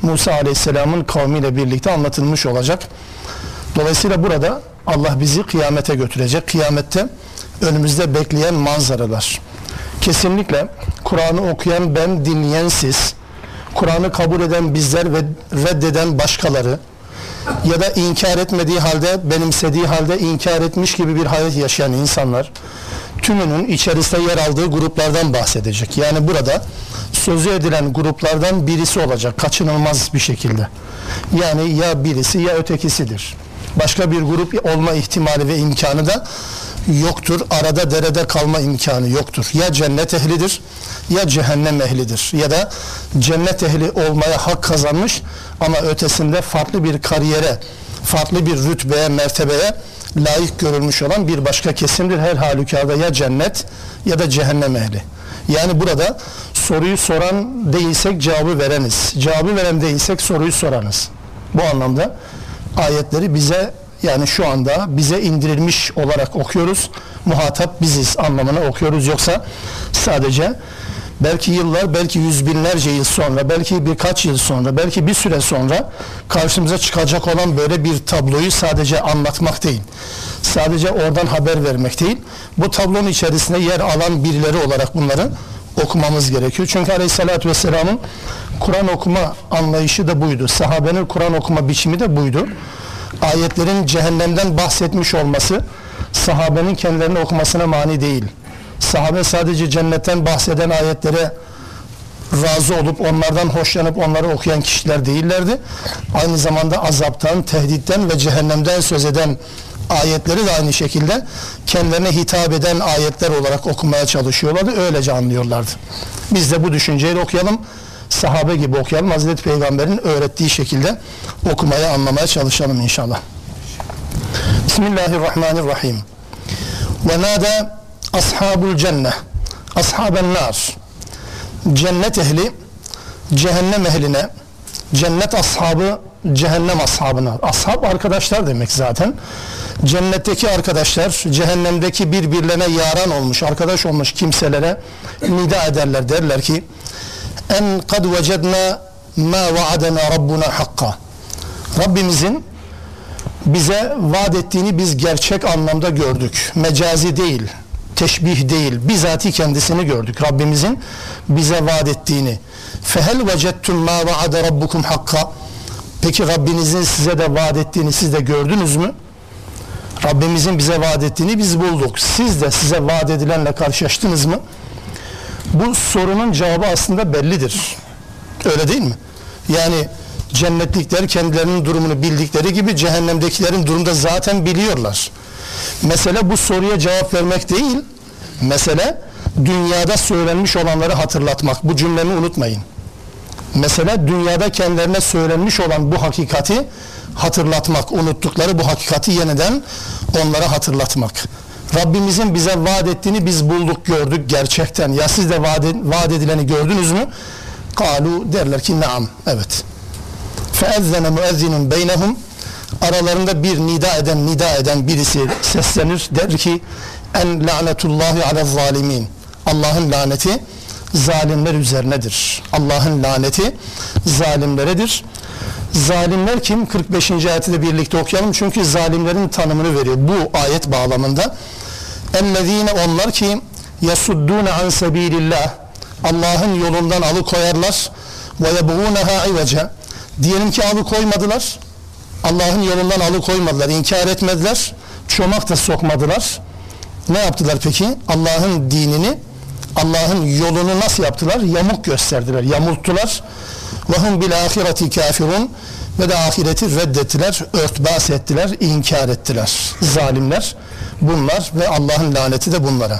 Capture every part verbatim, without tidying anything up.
Musa Aleyhisselam'ın kavmiyle birlikte anlatılmış olacak. Dolayısıyla burada Allah bizi kıyamete götürecek. Kıyamette önümüzde bekleyen manzaralar. Kesinlikle Kur'an'ı okuyan ben, dinleyen siz, Kur'an'ı kabul eden bizler ve reddeden başkaları ya da inkar etmediği halde, benimsediği halde inkar etmiş gibi bir hayat yaşayan insanlar tümünün içerisinde yer aldığı gruplardan bahsedecek. Yani burada sözü edilen gruplardan birisi olacak, kaçınılmaz bir şekilde. Yani ya birisi ya ötekisidir. Başka bir grup olma ihtimali ve imkanı da yoktur. Arada derede kalma imkanı yoktur. Ya cennet ehlidir ya cehennem ehlidir. Ya da cennet ehli olmaya hak kazanmış ama ötesinde farklı bir kariyere, farklı bir rütbeye, mertebeye layık görülmüş olan bir başka kesimdir. Her halükarda ya cennet ya da cehennem ehli. Yani burada soruyu soran değilsek cevabı vereniz. Cevabı veren değilsek soruyu soranız. Bu anlamda ayetleri bize, yani şu anda bize indirilmiş olarak okuyoruz. Muhatap biziz anlamına okuyoruz. Yoksa sadece belki yıllar, belki yüz binlerce yıl sonra, belki birkaç yıl sonra, belki bir süre sonra karşımıza çıkacak olan böyle bir tabloyu sadece anlatmak değil. Sadece oradan haber vermek değil. Bu tablonun içerisinde yer alan birileri olarak bunları okumamız gerekiyor. Çünkü Aleyhisselatü Vesselam'ın Kur'an okuma anlayışı da buydu. Sahabenin Kur'an okuma biçimi de buydu. Ayetlerin cehennemden bahsetmiş olması sahabenin kendilerini okumasına mani değil. Sahabe sadece cennetten bahseden ayetlere razı olup onlardan hoşlanıp onları okuyan kişiler değillerdi. Aynı zamanda azaptan, tehditten ve cehennemden söz eden ayetleri de aynı şekilde kendilerine hitap eden ayetler olarak okumaya çalışıyorlardı. Öylece anlıyorlardı. Biz de bu düşünceyle okuyalım. Sahabe gibi okuyalım. Hazreti Peygamber'in öğrettiği şekilde okumaya, anlamaya çalışalım inşallah. Bismillahirrahmanirrahim. Ve nâdâ ashabul cenneh ashaben nar. Cennet ehli cehennem ehline, cennet ashabı cehennem ashabına. Ashab arkadaşlar demek zaten. Cennetteki arkadaşlar cehennemdeki birbirlerine yaran olmuş, arkadaş olmuş kimselere nida ederler, derler ki en kad vecedna ma vaadena rabbuna hakka. Rabbimizin bize vaat ettiğini biz gerçek anlamda gördük. Mecazi değil, teşbih değil, bizatihi kendisini gördük. Rabbimizin bize vaat ettiğini. Fehel vecettum ma vaade rabbukum hakka. Peki Rabbinizin size de vaat ettiğini siz de gördünüz mü? Rabbimizin bize vaat ettiğini biz bulduk. Siz de size vaat edilenle karşılaştınız mı? Bu sorunun cevabı aslında bellidir. Öyle değil mi? Yani cennetlikler kendilerinin durumunu bildikleri gibi cehennemdekilerin durumunu da zaten biliyorlar. Mesele bu soruya cevap vermek değil, mesele dünyada söylenmiş olanları hatırlatmak. Bu cümlemi unutmayın. Mesele dünyada kendilerine söylenmiş olan bu hakikati hatırlatmak, unuttukları bu hakikati yeniden onlara hatırlatmak. Rabbimizin bize vaat ettiğini biz bulduk, gördük gerçekten. Ya siz de vaat, vaat edileni gördünüz mü? Kalu, derler ki naam, evet. Feezzene müezzinun beynehum. Aralarında bir nida eden, nida eden birisi seslenir, der ki en lanetullahi ala zalimin. Allah'ın laneti zalimler üzerinedir. Allah'ın laneti zalimleredir. Zalimler kim? kırk beşinci ayeti de birlikte okuyalım. Çünkü zalimlerin tanımını veriyor bu ayet bağlamında. Ellezine, onlar ki yasuddune an sebilillah, Allah'ın yolundan alıkoyarlar. Ve yebğûneha ivece, diyelim ki alıkoymadılar. Allah'ın yolundan alıkoymadılar, inkar etmediler. Çomak da sokmadılar. Ne yaptılar peki? Allah'ın dinini, Allah'ın yolunu nasıl yaptılar? Yamuk gösterdiler, yamulttular. وَهُمْ بِالْآخِرَةِ كَافِرُونَ, ve de ahireti reddettiler, örtbas ettiler, inkar ettiler. Zalimler bunlar ve Allah'ın laneti de bunlara.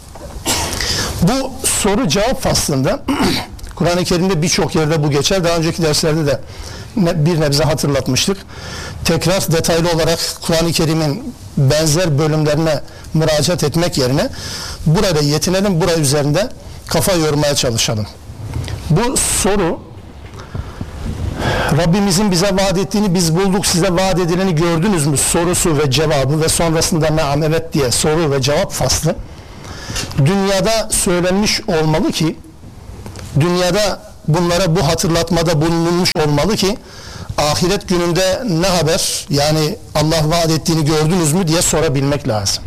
Bu soru cevap faslında Kur'an-ı Kerim'de birçok yerde bu geçer. Daha önceki derslerde de bir nebze hatırlatmıştık. Tekrar detaylı olarak Kur'an-ı Kerim'in benzer bölümlerine müracaat etmek yerine burada yetinelim, buraya üzerinde kafa yormaya çalışalım. Bu soru, Rabbimizin bize vaat ettiğini biz bulduk, size vaat edileni gördünüz mü sorusu ve cevabı ve sonrasında naam evet diye soru ve cevap faslı dünyada söylenmiş olmalı ki dünyada bunlara bu hatırlatmada bulunmuş olmalı ki ahiret gününde ne haber, yani Allah vaat ettiğini gördünüz mü diye sorabilmek lazım.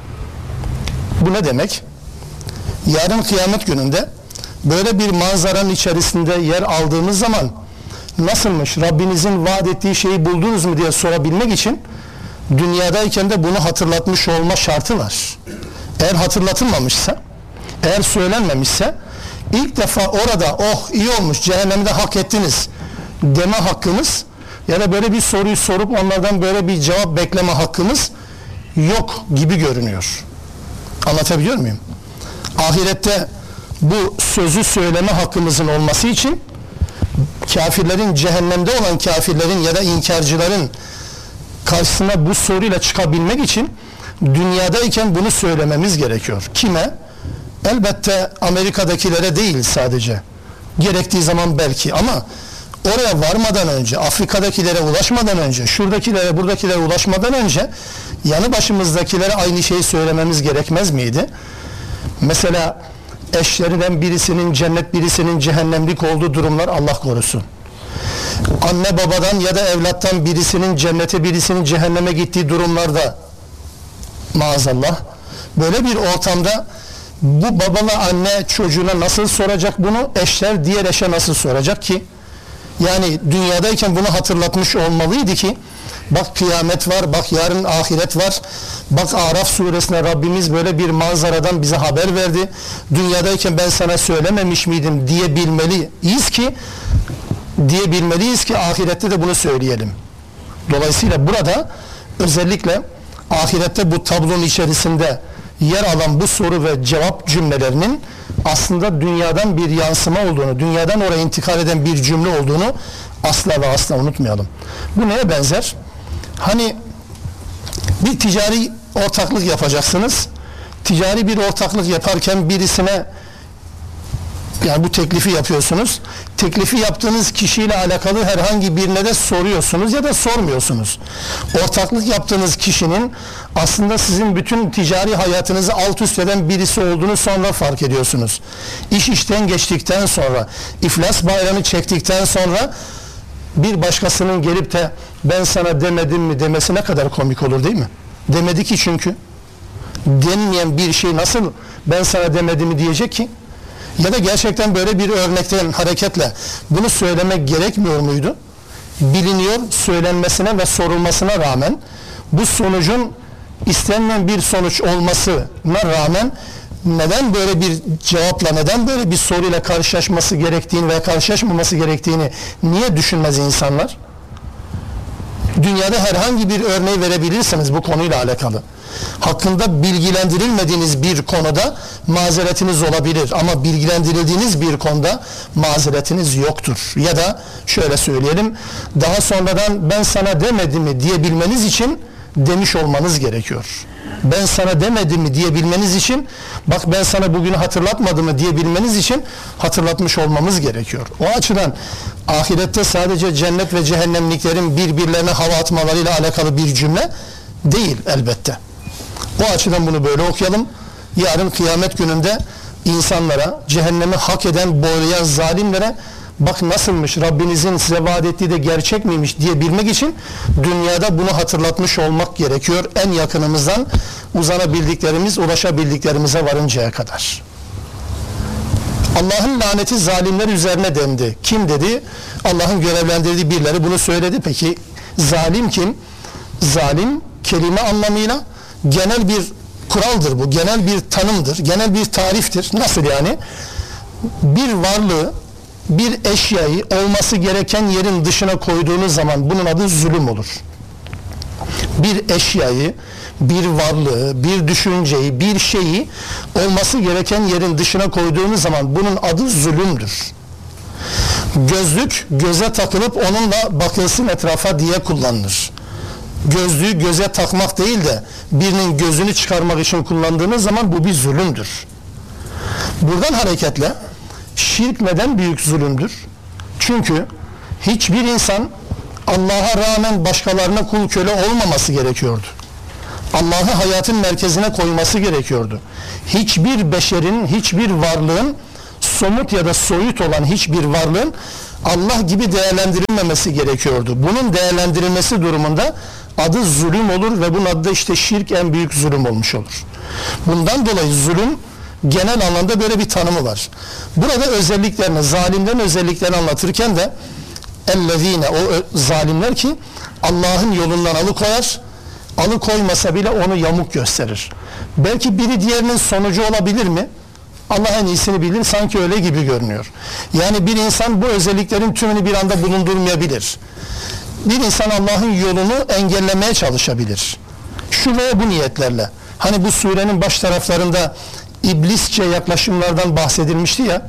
Bu ne demek? Yarın kıyamet gününde böyle bir manzaranın içerisinde yer aldığımız zaman nasılmış, Rabbinizin vaat ettiği şeyi buldunuz mu diye sorabilmek için dünyadayken de bunu hatırlatmış olma şartı var. Eğer hatırlatılmamışsa, eğer söylenmemişse, ilk defa orada oh iyi olmuş, cehennemde hak ettiniz deme hakkımız ya da böyle bir soruyu sorup onlardan böyle bir cevap bekleme hakkımız yok gibi görünüyor. Anlatabiliyor muyum? Ahirette bu sözü söyleme hakkımızın olması için kafirlerin, cehennemde olan kafirlerin ya da inkarcıların karşısına bu soruyla çıkabilmek için dünyadayken bunu söylememiz gerekiyor. Kime? Elbette Amerika'dakilere değil sadece. Gerektiği zaman belki, ama oraya varmadan önce, Afrika'dakilere ulaşmadan önce, şuradakilere, buradakilere ulaşmadan önce yanı başımızdakilere aynı şeyi söylememiz gerekmez miydi? Mesela eşlerinden birisinin cennet, birisinin cehennemlik olduğu durumlar Allah korusun. Anne babadan ya da evlattan birisinin cennete, birisinin cehenneme gittiği durumlarda maazallah, böyle bir ortamda bu babalı anne çocuğuna nasıl soracak bunu, eşler diğer eşe nasıl soracak ki? Yani dünyadayken bunu hatırlatmış olmalıydı ki bak kıyamet var, bak yarın ahiret var, bak Araf suresine Rabbimiz böyle bir manzaradan bize haber verdi, dünyadayken ben sana söylememiş miydim diyebilmeliyiz ki diyebilmeliyiz ki ahirette de bunu söyleyelim. Dolayısıyla burada özellikle ahirette bu tablonun içerisinde yer alan bu soru ve cevap cümlelerinin aslında dünyadan bir yansıma olduğunu, dünyadan oraya intikal eden bir cümle olduğunu asla ve asla unutmayalım. Bu neye benzer? Hani bir ticari ortaklık yapacaksınız. Ticari bir ortaklık yaparken birisine, yani bu teklifi yapıyorsunuz. Teklifi yaptığınız kişiyle alakalı herhangi birine de soruyorsunuz ya da sormuyorsunuz. Ortaklık yaptığınız kişinin aslında sizin bütün ticari hayatınızı alt üst eden birisi olduğunu sonra fark ediyorsunuz. İş işten geçtikten sonra, iflas bayrağını çektikten sonra bir başkasının gelip de ben sana demedim mi demesi ne kadar komik olur değil mi? Demedi ki çünkü. Denmeyen bir şey nasıl ben sana demedim mi diyecek ki? Ya da gerçekten böyle bir örnekten hareketle bunu söylemek gerekmiyor muydu? Biliniyor, söylenmesine ve sorulmasına rağmen bu sonucun istenmeyen bir sonuç olmasına rağmen neden böyle bir cevapla, neden böyle bir soruyla karşılaşması gerektiğini veya karşılaşmaması gerektiğini niye düşünmez insanlar? Dünyada herhangi bir örneği verebilirseniz bu konuyla alakalı, hakkında bilgilendirilmediğiniz bir konuda mazeretiniz olabilir ama bilgilendirildiğiniz bir konuda mazeretiniz yoktur. Ya da şöyle söyleyelim, daha sonradan ben sana demedim mi diyebilmeniz için demiş olmanız gerekiyor. Ben sana demedim mi diyebilmeniz için, bak ben sana bugünü hatırlatmadım mı diyebilmeniz için hatırlatmış olmamız gerekiyor. O açıdan ahirette sadece cennet ve cehennemliklerin birbirlerine hava atmalarıyla alakalı bir cümle değil elbette. O açıdan bunu böyle okuyalım. Yarın kıyamet gününde insanlara, cehennemi hak eden, boylayan zalimlere bak nasılmış, Rabbinizin size vaat ettiği de gerçek miymiş diyebilmek için dünyada bunu hatırlatmış olmak gerekiyor. En yakınımızdan uzanabildiklerimiz, ulaşabildiklerimize varıncaya kadar. Allah'ın laneti zalimler üzerine dendi. Kim dedi? Allah'ın görevlendirdiği birileri bunu söyledi. Peki zalim kim? Zalim kelime anlamıyla genel bir kuraldır bu. Genel bir tanımdır. Genel bir tariftir. Nasıl yani? Bir varlığı, bir eşyayı olması gereken yerin dışına koyduğunuz zaman bunun adı zulüm olur. Bir eşyayı, bir varlığı, bir düşünceyi, bir şeyi olması gereken yerin dışına koyduğunuz zaman bunun adı zulümdür. Gözlük göze takılıp onunla bakılsın etrafa diye kullanılır. Gözlüğü göze takmak değil de birinin gözünü çıkarmak için kullandığınız zaman bu bir zulümdür. Buradan hareketle şirk neden büyük zulümdür? Çünkü hiçbir insan Allah'a rağmen başkalarına kul köle olmaması gerekiyordu. Allah'ı hayatın merkezine koyması gerekiyordu. Hiçbir beşerin, hiçbir varlığın somut ya da soyut olan hiçbir varlığın Allah gibi değerlendirilmemesi gerekiyordu. Bunun değerlendirilmesi durumunda adı zulüm olur ve bunun adı da işte şirk, en büyük zulüm olmuş olur. Bundan dolayı zulüm genel anlamda böyle bir tanımı var. Burada özelliklerini, zalimlerin özelliklerini anlatırken de ellezine, o zalimler ki Allah'ın yolundan alıkoyar, alıkoymasa bile onu yamuk gösterir. Belki biri diğerinin sonucu olabilir mi? Allah en iyisini bilir, sanki öyle gibi görünüyor. Yani bir insan bu özelliklerin tümünü bir anda bulundurmayabilir. Bir insan Allah'ın yolunu engellemeye çalışabilir. Şu veya bu niyetlerle. Hani bu surenin baş taraflarında iblisçe yaklaşımlardan bahsedilmişti ya,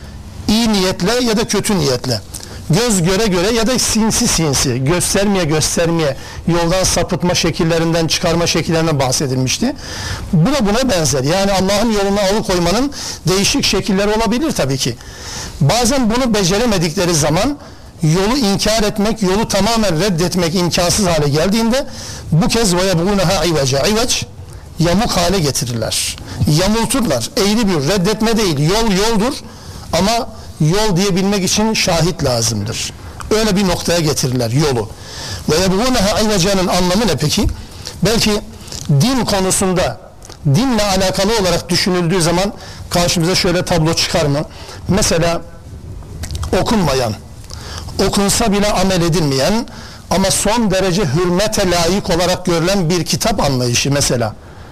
iyi niyetle ya da kötü niyetle, göz göre göre ya da sinsi sinsi, göstermeye göstermeye yoldan sapıtma şekillerinden, çıkarma şekillerinden bahsedilmişti. Bu da buna benzer. Yani Allah'ın yoluna alıkoymanın değişik şekilleri olabilir tabii ki. Bazen bunu beceremedikleri zaman yolu inkar etmek, yolu tamamen reddetmek imkansız hale geldiğinde bu kez وَيَبْغُونَهَا عِوَجَ عِوَجْ yamuk hale getirirler. Yamulturlar. Eğri bir reddetme değil. Yol yoldur ama yol diyebilmek için şahit lazımdır. Öyle bir noktaya getirirler yolu. وَيَبْغُونَهَا عِوَجَ'nın anlamı ne peki? Belki din konusunda dinle alakalı olarak düşünüldüğü zaman karşımıza şöyle tablo çıkar mı? Mesela okunmayan, okunsa bile amel edilmeyen ama son derece hürmete layık olarak görülen bir kitap anlayışı mesela.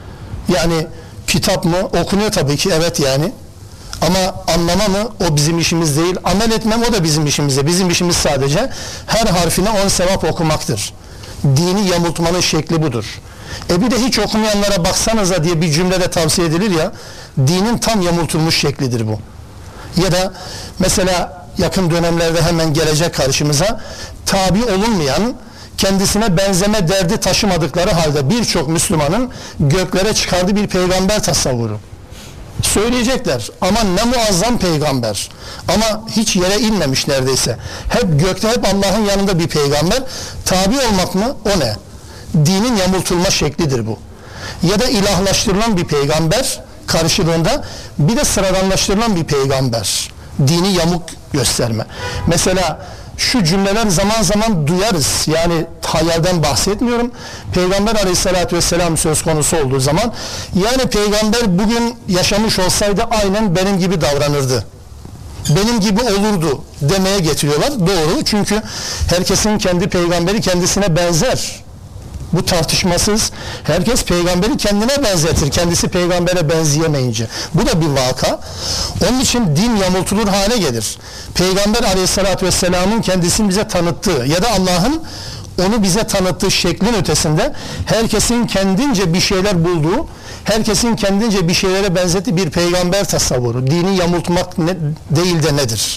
Yani kitap mı? Okunuyor tabii ki, evet yani. Ama anlama mı? O bizim işimiz değil. Amel etmem o da bizim işimize. Bizim işimiz sadece her harfine on sevap okumaktır. Dini yamultmanın şekli budur. E bir de hiç okumayanlara baksanıza diye bir cümlede tavsiye edilir ya, dinin tam yamultulmuş şeklidir bu. Ya da mesela yakın dönemlerde hemen gelecek karşımıza, tabi olunmayan, kendisine benzeme derdi taşımadıkları halde birçok Müslümanın göklere çıkardığı bir peygamber tasavvuru. Söyleyecekler, ama ne muazzam peygamber, ama hiç yere inmemiş neredeyse. Hep gökte, hep Allah'ın yanında bir peygamber. Tabi olmak mı? O ne? Dinin yamultulma şeklidir bu. Ya da ilahlaştırılan bir peygamber karşılığında bir de sıradanlaştırılan bir peygamber. Dini yamuk gösterme. Mesela şu cümleler zaman zaman duyarız. Yani hayalden bahsetmiyorum. Peygamber aleyhissalatü vesselam söz konusu olduğu zaman, yani peygamber bugün yaşamış olsaydı aynen benim gibi davranırdı, benim gibi olurdu demeye getiriyorlar. Doğru, çünkü herkesin kendi peygamberi kendisine benzer. Bu tartışmasız. Herkes peygamberi kendine benzetir, kendisi peygambere benzeyemeyince. Bu da bir vaka. Onun için din yamultulur hale gelir. Peygamber aleyhissalatü vesselamın kendisini bize tanıttığı ya da Allah'ın onu bize tanıttığı şeklin ötesinde herkesin kendince bir şeyler bulduğu, herkesin kendince bir şeylere benzettiği bir peygamber tasavvuru. Dini yamultmak ne, değil de nedir?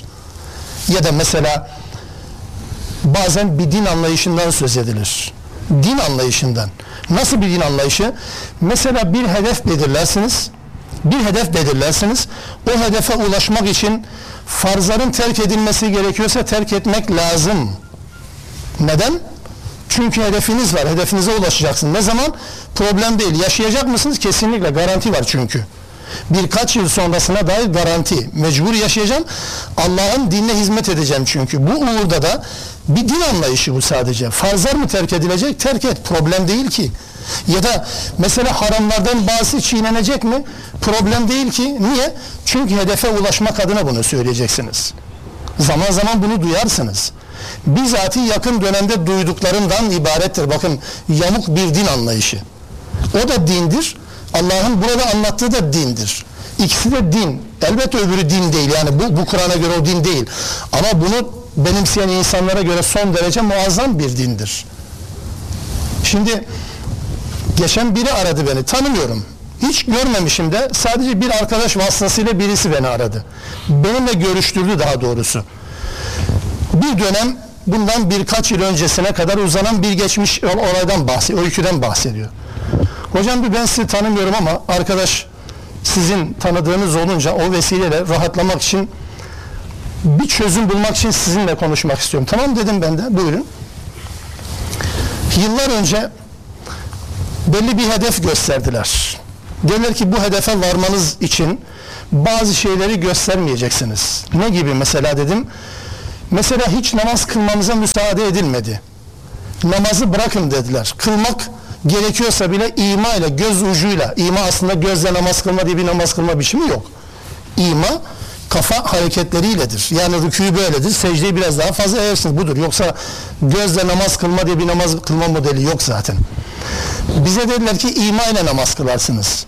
Ya da mesela bazen bir din anlayışından söz edilir. Din anlayışından. Nasıl bir din anlayışı? Mesela bir hedef belirlersiniz, bir hedef belirlersiniz, o hedefe ulaşmak için farzların terk edilmesi gerekiyorsa terk etmek lazım. Neden? Çünkü hedefiniz var, hedefinize ulaşacaksınız. Ne zaman? Problem değil. Yaşayacak mısınız? Kesinlikle, garanti var çünkü. Birkaç yıl sonrasına dair garanti. Mecbur yaşayacağım. Allah'ın dinine hizmet edeceğim çünkü. Bu uğurda da bir din anlayışı bu sadece. Farzlar mı terk edilecek? Terk et. Problem değil ki. Ya da mesela haramlardan bazı çiğnenecek mi? Problem değil ki. Niye? Çünkü hedefe ulaşmak adına bunu söyleyeceksiniz. Zaman zaman bunu duyarsınız. Bizatihi yakın dönemde duyduklarımdan ibarettir. Bakın, yamuk bir din anlayışı. O da dindir. Allah'ın burada anlattığı da dindir. İkisi de din. Elbette öbürü din değil. Yani bu, bu Kur'an'a göre o din değil. Ama bunu benimseyen insanlara göre son derece muazzam bir dindir. Şimdi geçen biri aradı beni. Tanımıyorum. Hiç görmemişim de, sadece bir arkadaş vasıtasıyla birisi beni aradı. Benimle görüştürdü daha doğrusu. Bir dönem, bundan birkaç yıl öncesine kadar uzanan bir geçmiş olaydan bahsediyor, öyküden bahsediyor. Hocam bir ben sizi tanımıyorum ama arkadaş sizin tanıdığınız olunca o vesileyle rahatlamak için, bir çözüm bulmak için sizinle konuşmak istiyorum. Tamam dedim ben de, buyurun. Yıllar önce belli bir hedef gösterdiler. Dediler ki bu hedefe varmanız için bazı şeyleri göstermeyeceksiniz. Ne gibi mesela dedim? Mesela hiç namaz kılmamıza müsaade edilmedi. Namazı bırakın dediler. Kılmak gerekiyorsa bile ima ile, göz ucuyla, ima aslında gözle namaz kılma diye bir namaz kılma biçimi yok. İma kafa hareketleriyledir. Yani rükû böyledir, secdeyi biraz daha fazla eğersiniz, budur. Yoksa gözle namaz kılma diye bir namaz kılma modeli yok zaten. Bize dediler ki ima ile namaz kılarsınız.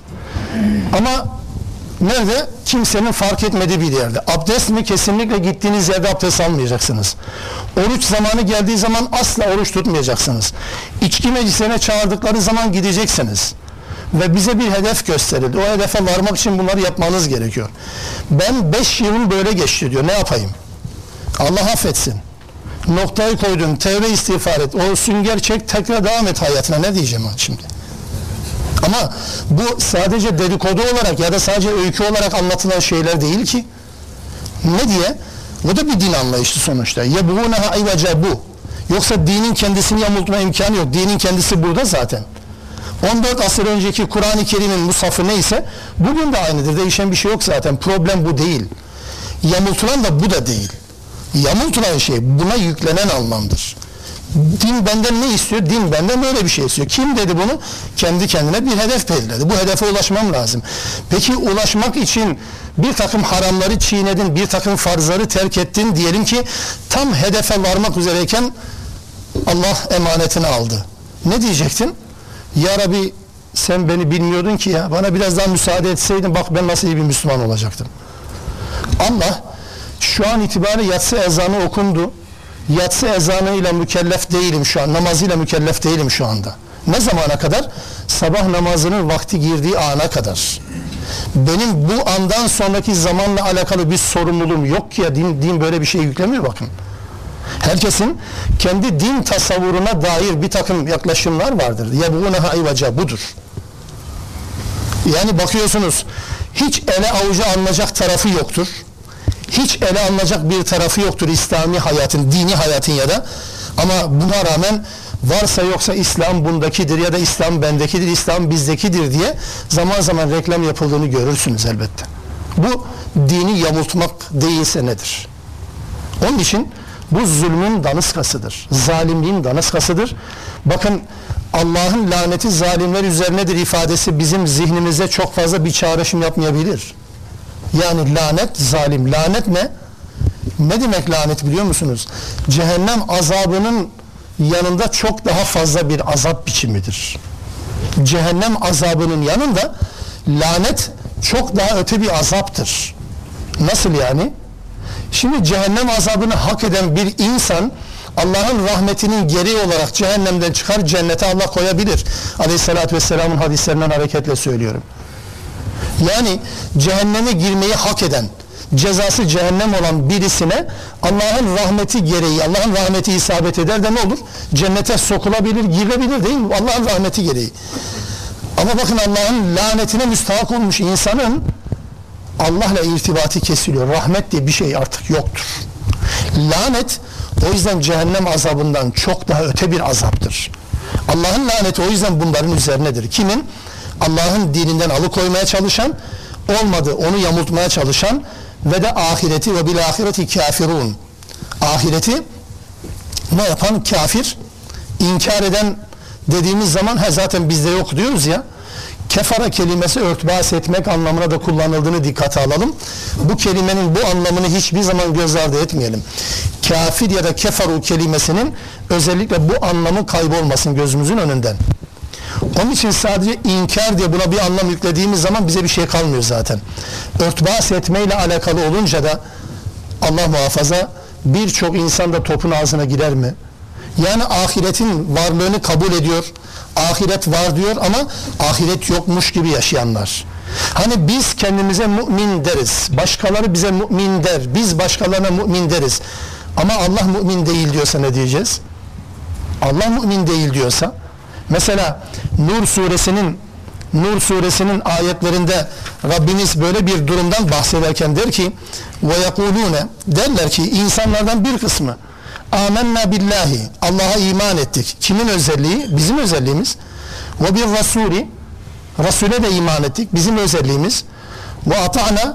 Ama nerede? Kimsenin fark etmediği bir yerde. Abdest mi? Kesinlikle gittiğiniz yerde abdest almayacaksınız. Oruç zamanı geldiği zaman asla oruç tutmayacaksınız. İçki meclisine çağırdıkları zaman gideceksiniz. Ve bize bir hedef gösterildi. O hedefe varmak için bunları yapmanız gerekiyor. Ben beş yılım böyle geçti diyor. Ne yapayım? Allah affetsin. Noktayı koydun, tevbe istiğfar et. O sünger çek, tekrar devam et hayatına. Ne diyeceğim şimdi? Ama bu sadece dedikodu olarak ya da sadece öykü olarak anlatılan şeyler değil ki. Ne diye? Bu da bir din anlayışı sonuçta. يَبْغُونَهَا اِوَجَ bu. Yoksa dinin kendisini yamultma imkanı yok. Dinin kendisi burada zaten. on dört asır önceki Kur'an-ı Kerim'in mushafı neyse bugün de aynıdır. Değişen bir şey yok zaten. Problem bu değil. Yamultulan da bu da değil. Yamultulan şey buna yüklenen anlamdır. Din benden ne istiyor? Din benden böyle bir şey istiyor. Kim dedi bunu? Kendi kendine bir hedef belirledi. Bu hedefe ulaşmam lazım. Peki ulaşmak için bir takım haramları çiğnedin, bir takım farzları terk ettin. Diyelim ki tam hedefe varmak üzereyken Allah emanetini aldı. Ne diyecektin? Ya Rabbi sen beni bilmiyordun ki ya. Bana biraz daha müsaade etseydin bak ben nasıl iyi bir Müslüman olacaktım. Allah şu an itibariyle yatsı ezanı okundu. Yatsı ezanıyla mükellef değilim şu an. Namazıyla mükellef değilim şu anda. Ne zamana kadar? Sabah namazının vakti girdiği ana kadar. Benim bu andan sonraki zamanla alakalı bir sorumluluğum yok ki ya. Din, din böyle bir şey yüklemiyor bakın. Herkesin kendi din tasavvuruna dair bir takım yaklaşımlar vardır. يَبْغُونَهَا اِوَجَ budur. Yani bakıyorsunuz hiç ele avuca alınacak tarafı yoktur. Hiç ele alınacak bir tarafı yoktur İslami hayatın, dini hayatın ya da. Ama buna rağmen varsa yoksa İslam bundakidir ya da İslam bendekidir, İslam bizdekidir diye zaman zaman reklam yapıldığını görürsünüz elbette. Bu dini yamultmak değilse nedir? Onun için bu zulmün daniskasıdır. Zalimliğin daniskasıdır. Bakın Allah'ın laneti zalimler üzerinedir ifadesi bizim zihnimize çok fazla bir çağrışım yapmayabilir. Yani lanet zalim. Lanet ne? Ne demek lanet biliyor musunuz? Cehennem azabının yanında çok daha fazla bir azap biçimidir. Cehennem azabının yanında lanet çok daha öte bir azaptır. Nasıl yani? Şimdi cehennem azabını hak eden bir insan Allah'ın rahmetinin gereği olarak cehennemden çıkar cennete Allah koyabilir. Aleyhissalatü vesselamın hadislerinden hareketle söylüyorum. Yani cehenneme girmeyi hak eden, cezası cehennem olan birisine Allah'ın rahmeti gereği, Allah'ın rahmeti isabet eder de ne olur? Cennete sokulabilir, girebilir değil mi? Allah'ın rahmeti gereği. Ama bakın Allah'ın lanetine müstahak olmuş insanın Allah'la irtibatı kesiliyor. Rahmet diye bir şey artık yoktur. Lanet o yüzden cehennem azabından çok daha öte bir azaptır. Allah'ın laneti o yüzden bunların üzerinedir. Kimin? Allah'ın dininden alıkoymaya çalışan, olmadı onu yamultmaya çalışan ve de ahireti ve bil ahireti kafirun. Ahireti ne yapan? Kafir, inkar eden dediğimiz zaman he zaten bizde yok diyoruz ya. Kefara kelimesi örtbas etmek anlamına da kullanıldığını dikkate alalım. Bu kelimenin bu anlamını hiçbir zaman göz ardı etmeyelim. Kafir ya da kefaru kelimesinin özellikle bu anlamı kaybolmasın gözümüzün önünden. Onun için sadece inkar diye buna bir anlam yüklediğimiz zaman bize bir şey kalmıyor zaten. Örtbas etmeyle alakalı olunca da Allah muhafaza birçok insan da topun ağzına girer mi? Yani ahiretin varlığını kabul ediyor, ahiret var diyor ama ahiret yokmuş gibi yaşayanlar. Hani biz kendimize mümin deriz, başkaları bize mümin der, biz başkalarına mümin deriz. Ama Allah mümin değil diyorsa ne diyeceğiz? Allah mümin değil diyorsa, mesela Nur suresinin Nur suresinin ayetlerinde Rabbimiz böyle bir durumdan bahsederken der ki ve yekulune, derler ki insanlardan bir kısmı amenna billahi, Allah'a iman ettik. Kimin özelliği? Bizim özelliğimiz. Ve bir rasuli, Rasule de iman ettik. Bizim özelliğimiz. Ve ata'na,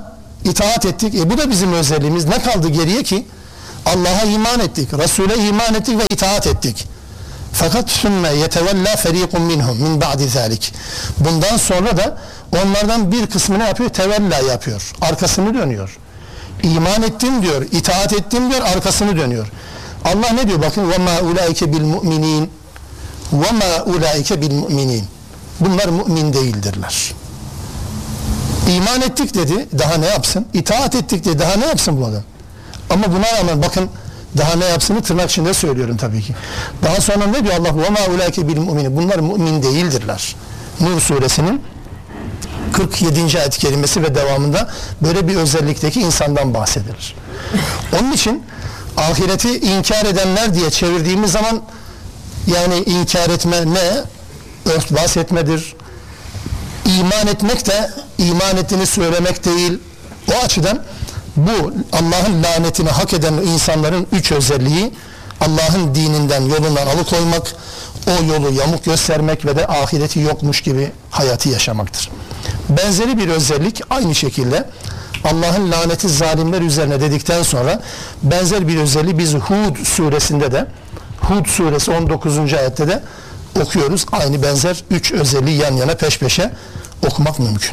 itaat ettik. E bu da bizim özelliğimiz. Ne kaldı geriye ki? Allah'a iman ettik, Resul'e iman ettik ve itaat ettik. Fakat sümme yetevella ferikun minhum min ba'di zalik. Bundan sonra da onlardan bir kısmı ne yapıyor? Tevella yapıyor. Arkasını dönüyor. İman ettim diyor, itaat ettim diyor, arkasını dönüyor. Allah ne diyor? Bakın ve ma ulaike bil mu'minin. Ve ma ulaike bil mu'minin. Bunlar mümin değildirler. İman ettik dedi, daha ne yapsın? İtaat ettik dedi, daha ne yapsın bu adam? Ama buna rağmen bakın, daha ne yapsını tırnak içinde söylüyorum tabii ki. Daha sonra ne diyor Allah? وَمَا اُولَٰئِكَ بِالْمُؤْمِنِينَ. Bunlar mümin değildirler. Nur suresinin kırk yedinci ayet-i kerimesi ve devamında böyle bir özellikteki insandan bahsedilir. Onun için ahireti inkar edenler diye çevirdiğimiz zaman, yani inkar etme ne? Örtbas etmedir. İman etmek de iman ettiğini söylemek değil. O açıdan bu Allah'ın lanetini hak eden insanların üç özelliği: Allah'ın dininden, yolundan alıkoymak, o yolu yamuk göstermek ve de ahireti yokmuş gibi hayatı yaşamaktır. Benzeri bir özellik aynı şekilde Allah'ın laneti zalimler üzerine dedikten sonra benzer bir özelliği biz Hud suresinde de, Hud suresi on dokuzuncu ayette de okuyoruz. Aynı benzer üç özelliği yan yana peş peşe okumak mümkün.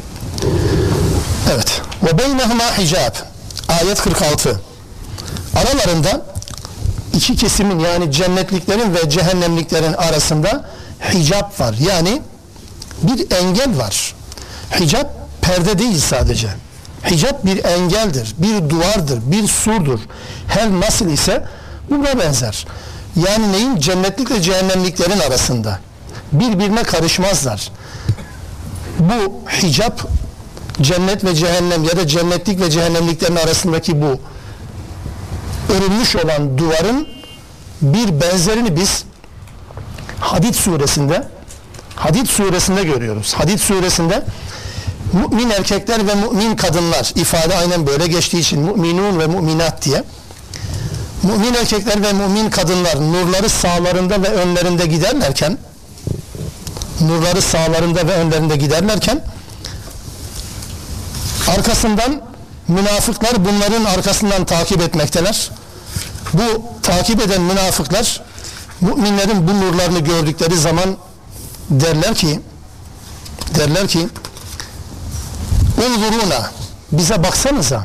Evet. Ve beynehuma hicab. Ayet kırk altı. Aralarında iki kesimin, yani cennetliklerin ve cehennemliklerin arasında hicab var. Yani bir engel var. Hicab perde değil sadece. Hicab bir engeldir, bir duvardır, bir surdur. Her nasıl ise buna benzer. Yani neyin? Cennetlik ve cehennemliklerin arasında. Birbirine karışmazlar. Bu hicab, cennet ve cehennem ya da cennetlik ve cehennemliklerin arasındaki bu örülmüş olan duvarın bir benzerini biz Hadid suresinde Hadid suresinde görüyoruz. Hadid suresinde mümin erkekler ve mümin kadınlar, ifade aynen böyle geçtiği için müminun ve müminat diye, mümin erkekler ve mümin kadınlar nurları sağlarında ve önlerinde giderlerken nurları sağlarında ve önlerinde giderlerken arkasından münafıklar bunların arkasından takip etmekteler. Bu takip eden münafıklar müminlerin bu nurlarını gördükleri zaman derler ki derler ki unzuruna, bize baksanıza.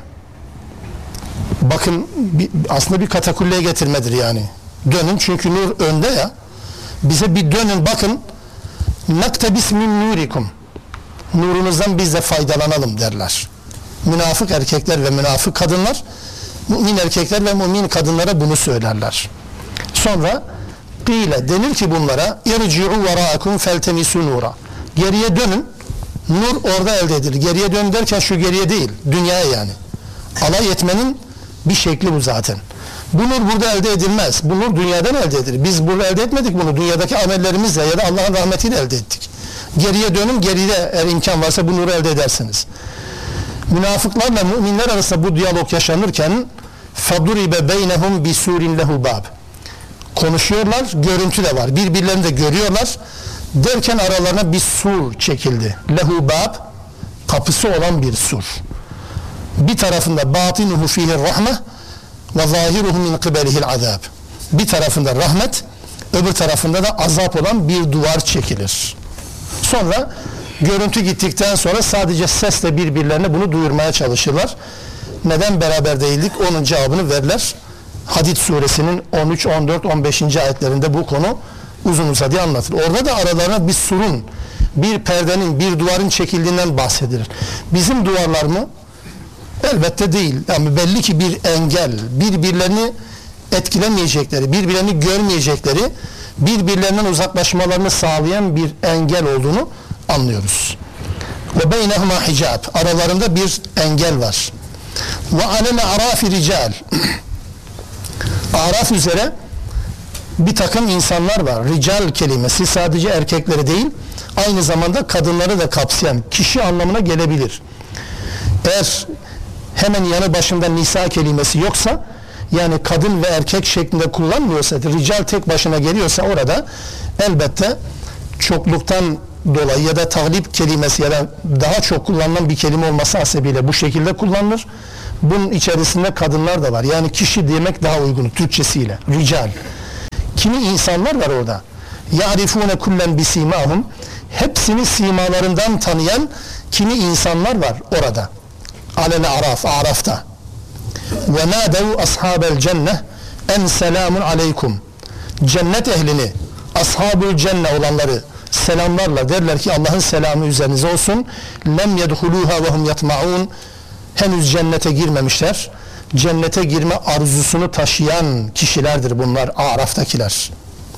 Bakın, bir, aslında bir katakulleye getirmedir yani. Dönün, çünkü nur önde ya. Bize bir dönün, bakın. Naktebis min nurikum. Nurunuzdan biz de faydalanalım derler. Münafık erkekler ve münafık kadınlar, mümin erkekler ve mümin kadınlara bunu söylerler. Sonra kıyle, denir ki bunlara irci'u verâkum feltemisu nura. Geriye dönün, nur orada elde edilir. Geriye dön derken şu geriye değil, dünyaya yani. Alay etmenin bir şekli bu zaten. Bu nur burada elde edilmez. Bu nur dünyadan elde edilir. Biz burada elde etmedik bunu. Dünyadaki amellerimizle ya da Allah'ın rahmetiyle elde ettik. Geriye dönün, geride eğer imkan varsa bu nuru elde edersiniz. Münafıklarla müminler arasında bu diyalog yaşanırken فَضُرِبَ بَيْنَهُمْ بِسُورٍ لَهُ بَابٍ. Konuşuyorlar, görüntü de var. Birbirlerini de görüyorlar. Derken aralarına bir sur çekildi. Lehu bab, kapısı olan bir sur. Bir tarafında batinuhu fihi rahme ve zahiruhu min kibelihil azab. Bir tarafında rahmet, öbür tarafında da azap olan bir duvar çekilir. Sonra görüntü gittikten sonra sadece sesle birbirlerine bunu duyurmaya çalışırlar. Neden beraber değildik? Onun cevabını verirler. Hadid suresinin on üç, on dört, on beşinci ayetlerinde bu konu uzun uzadıya anlatılır. Orada da aralarına bir surun, bir perdenin, bir duvarın çekildiğinden bahsedilir. Bizim duvarlar mı? Elbette değil. Yani belli ki bir engel, birbirlerini etkilemeyecekleri, birbirlerini görmeyecekleri, birbirlerinden uzaklaşmalarını sağlayan bir engel olduğunu anlıyoruz. Ve beynehuma hicab, aralarında bir engel var. Ve alel a'rafi rical, Araf üzere bir takım insanlar var. Rical kelimesi sadece erkekleri değil, aynı zamanda kadınları da kapsayan kişi anlamına gelebilir. Eğer hemen yanı başında nisa kelimesi yoksa, yani kadın ve erkek şeklinde kullanmıyorsa, rical tek başına geliyorsa orada elbette çokluktan dolayı ya da taglip kelimesi ya da daha çok kullanılan bir kelime olması hasebiyle bu şekilde kullanılır. Bunun içerisinde kadınlar da var. Yani kişi demek daha uygun Türkçesiyle. Rical. Kimi insanlar var orada. يَعْرِفُونَ كُلَّنْ بِسِيمَاهُمْ Hepsini simalarından tanıyan kimi insanlar var orada. Alel araf, arafta. وَنَادَوْا أَصْحَابَ الْجَنَّةِ اَنْ سَلَامٌ عَلَيْكُمْ Cennet ehlini, ashab-ül cenne olanları selamlarla derler ki Allah'ın selamı üzerinize olsun. Lem yedhuluha ve hum yatmaun. Henüz cennete girmemişler. Cennete girme arzusunu taşıyan kişilerdir bunlar, Araf'takiler.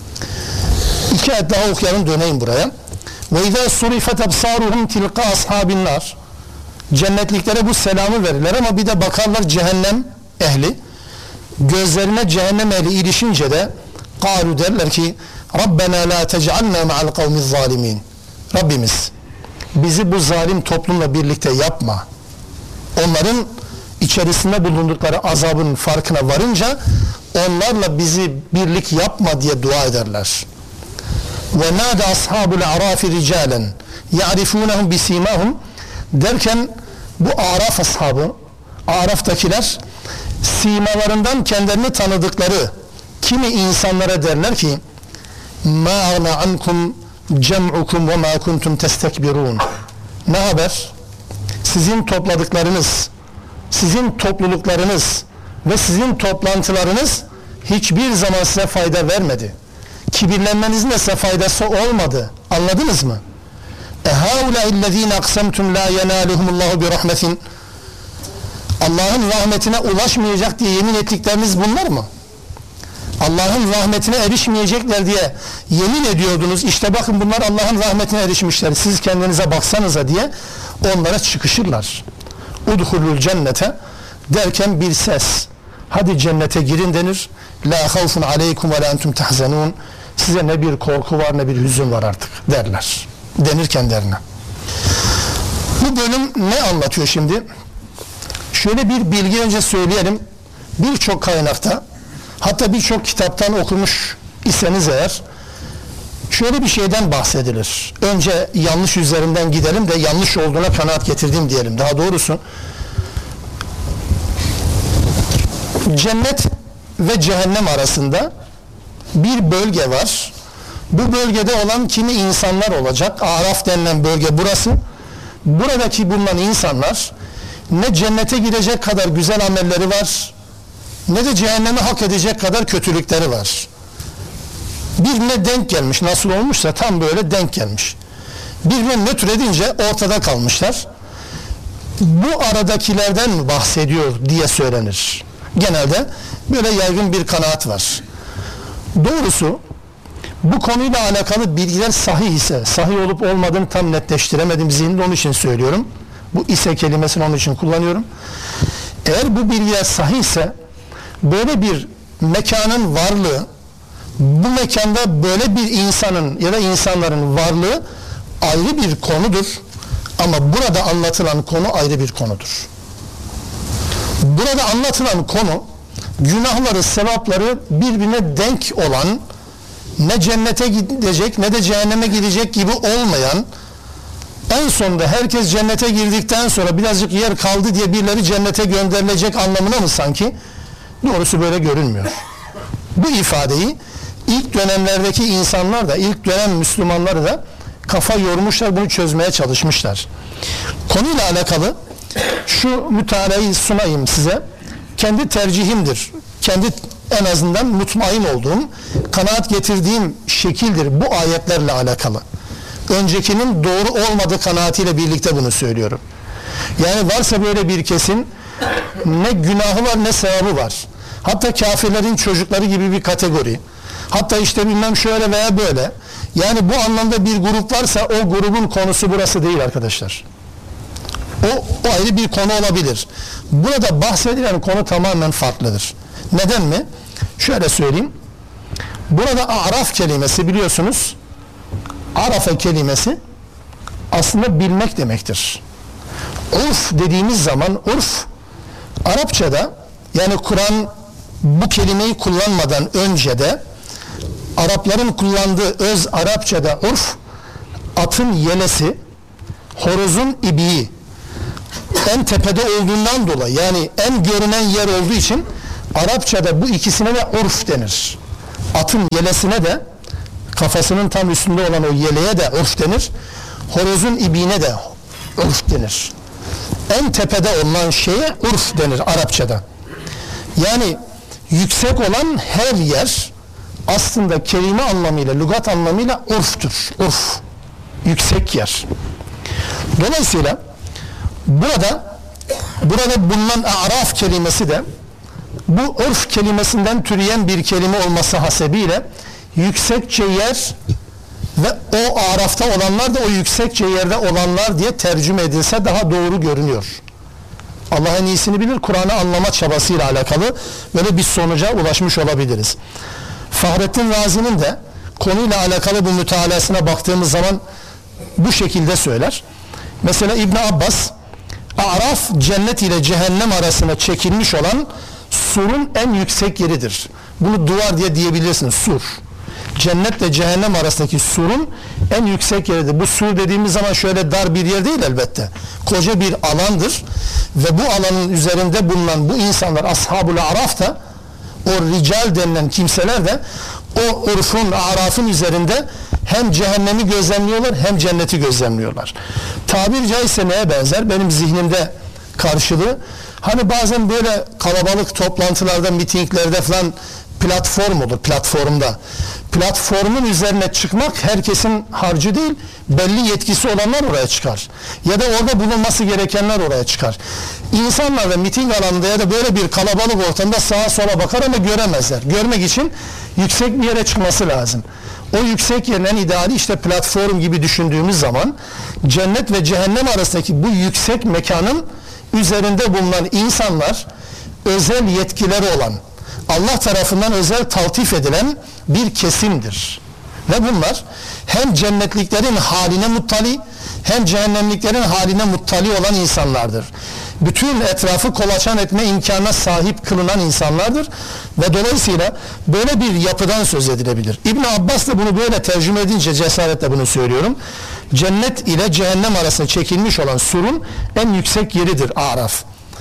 İki ayet daha okuyalım, döneyim buraya. Ve izâ surifet absâruhum tilqa ashabin nar. Cennetliklere bu selamı verirler ama bir de bakarlar cehennem ehli. Gözlerine cehennem ehli ilişince de kâlu derler ki Rabbena la tec'alna ma'al kavmiz zalimin. Rabbimiz bizi bu zalim toplumla birlikte yapma. Onların içerisinde bulundukları azabın farkına varınca onlarla bizi birlik yapma diye dua ederler. Ve nâde ashabul a'rafi ricalen ya'rifunehum bisimahum derken bu Araf ashabı, Araf'takiler simalarından kendilerini tanıdıkları kimi insanlara derler ki ma agna ankum cem'ukum ve ma kuntum testekbirun. Ne haber? Sizin topladıklarınız, sizin topluluklarınız ve sizin toplantılarınız hiçbir zaman size fayda vermedi. Kibirlenmenizin de size faydası olmadı. Anladınız mı? اَهَاُلَٰئِ اَقْسَمْتُمْ لَا يَنَالُهُمُ اللّٰهُ بِرَحْمَةٍ Allah'ın rahmetine ulaşmayacak diye yemin ettikleriniz bunlar mı? Allah'ın rahmetine erişmeyecekler diye yemin ediyordunuz. İşte bakın bunlar Allah'ın rahmetine erişmişler. Siz kendinize baksanıza diye onlara çıkışırlar. Udhulul cennete derken bir ses. Hadi cennete girin denir. La havfun aleykum ve la entum tahzenun. Size ne bir korku var ne bir hüzün var artık derler. Denir kendilerine. Bu bölüm ne anlatıyor şimdi? Şöyle bir bilgi önce söyleyelim. Birçok kaynakta, hatta birçok kitaptan okumuş iseniz eğer, şöyle bir şeyden bahsedilir. Önce yanlış üzerinden gidelim de yanlış olduğuna kanaat getirdim diyelim. Daha doğrusu cennet ve cehennem arasında bir bölge var. Bu bölgede olan kimi insanlar olacak. Araf denilen bölge burası. Buradaki bulunan insanlar ne cennete girecek kadar güzel amelleri var, ne de cehenneme hak edecek kadar kötülükleri var. Birbirine denk gelmiş, nasıl olmuşsa tam böyle denk gelmiş. Birbirine nötr edince ortada kalmışlar. Bu aradakilerden bahsediyor diye söylenir. Genelde böyle yaygın bir kanaat var. Doğrusu bu konuyla alakalı bilgiler sahih ise, sahih olup olmadığını tam netleştiremedim zihnimde, onun için söylüyorum. Bu ise kelimesini onun için kullanıyorum. Eğer bu bilgiler sahih ise böyle bir mekanın varlığı, bu mekanda böyle bir insanın ya da insanların varlığı ayrı bir konudur. Ama burada anlatılan konu ayrı bir konudur. Burada anlatılan konu günahları, sevapları birbirine denk olan, ne cennete gidecek ne de cehenneme gidecek gibi olmayan, en sonunda herkes cennete girdikten sonra birazcık yer kaldı diye birileri cennete gönderilecek anlamına mı sanki? Doğrusu böyle görünmüyor. Bu ifadeyi ilk dönemlerdeki insanlar da, ilk dönem Müslümanları da kafa yormuşlar, bunu çözmeye çalışmışlar. Konuyla alakalı şu mütalaayı sunayım size. Kendi tercihimdir. Kendi en azından mutmain olduğum, kanaat getirdiğim şekildir bu ayetlerle alakalı. Öncekinin doğru olmadığı kanaatiyle birlikte bunu söylüyorum. Yani varsa böyle bir kesin, ne günahı var ne sevabı var. Hatta kafirlerin çocukları gibi bir kategori. Hatta işte bilmem şöyle veya böyle. Yani bu anlamda bir grup varsa o grubun konusu burası değil arkadaşlar. O, o ayrı bir konu olabilir. Burada bahsedilen konu tamamen farklıdır. Neden mi? Şöyle söyleyeyim. Burada Araf kelimesi biliyorsunuz, Arafa kelimesi aslında bilmek demektir. Urf dediğimiz zaman urf Arapçada, yani Kur'an bu kelimeyi kullanmadan önce de Arapların kullandığı öz Arapçada urf atın yelesi, horozun ibiği en tepede olduğundan dolayı, yani en görünen yer olduğu için Arapçada bu ikisine de urf denir. Atın yelesine de, kafasının tam üstünde olan o yeleğe de urf denir. Horozun ibiğine de urf denir. En tepede olan şeye urf denir Arapçada. Yani yüksek olan her yer aslında kelime anlamıyla, lügat anlamıyla urftur. Urf. Yüksek yer. Dolayısıyla burada burada bulunan a'raf kelimesi de bu urf kelimesinden türeyen bir kelime olması hasebiyle yüksekçe yer ve o arafta olanlar da o yüksekçe yerde olanlar diye tercüme edilse daha doğru görünüyor. Allah en iyisini bilir, Kur'an'ı anlama çabasıyla alakalı böyle bir sonuca ulaşmış olabiliriz. Fahrettin Razi'nin de konuyla alakalı bu mütalasına baktığımız zaman bu şekilde söyler. Mesela İbn Abbas, A'raf cennet ile cehennem arasına çekilmiş olan surun en yüksek yeridir. Bunu duvar diye diyebilirsin, sur. Cennetle cehennem arasındaki surun en yüksek yeridir. Bu sur dediğimiz zaman şöyle dar bir yer değil elbette. Koca bir alandır ve bu alanın üzerinde bulunan bu insanlar, Ashab-ül A'raf da, o rical denilen kimseler de o urfun, arafın üzerinde hem cehennemi gözlemliyorlar hem cenneti gözlemliyorlar. Tabiri caizse neye benzer? Benim zihnimde karşılığı, hani bazen böyle kalabalık toplantılarda, mitinglerde falan platform olur, platformda. Platformun üzerine çıkmak herkesin harcı değil, belli yetkisi olanlar oraya çıkar. Ya da orada bulunması gerekenler oraya çıkar. İnsanlar da miting alanında ya da böyle bir kalabalık ortamda sağa sola bakar ama göremezler. Görmek için yüksek bir yere çıkması lazım. O yüksek yerin en ideali işte platform gibi düşündüğümüz zaman cennet ve cehennem arasındaki bu yüksek mekanın üzerinde bulunan insanlar, özel yetkileri olan, Allah tarafından özel taltif edilen bir kesimdir. Ve bunlar hem cennetliklerin haline muttali hem cehennemliklerin haline muttali olan insanlardır. Bütün etrafı kolaçan etme imkanına sahip kılınan insanlardır ve dolayısıyla böyle bir yapıdan söz edilebilir. İbn Abbas da bunu böyle tercüme edince cesaretle bunu söylüyorum. Cennet ile cehennem arasında çekilmiş olan surun en yüksek yeridir A'raf.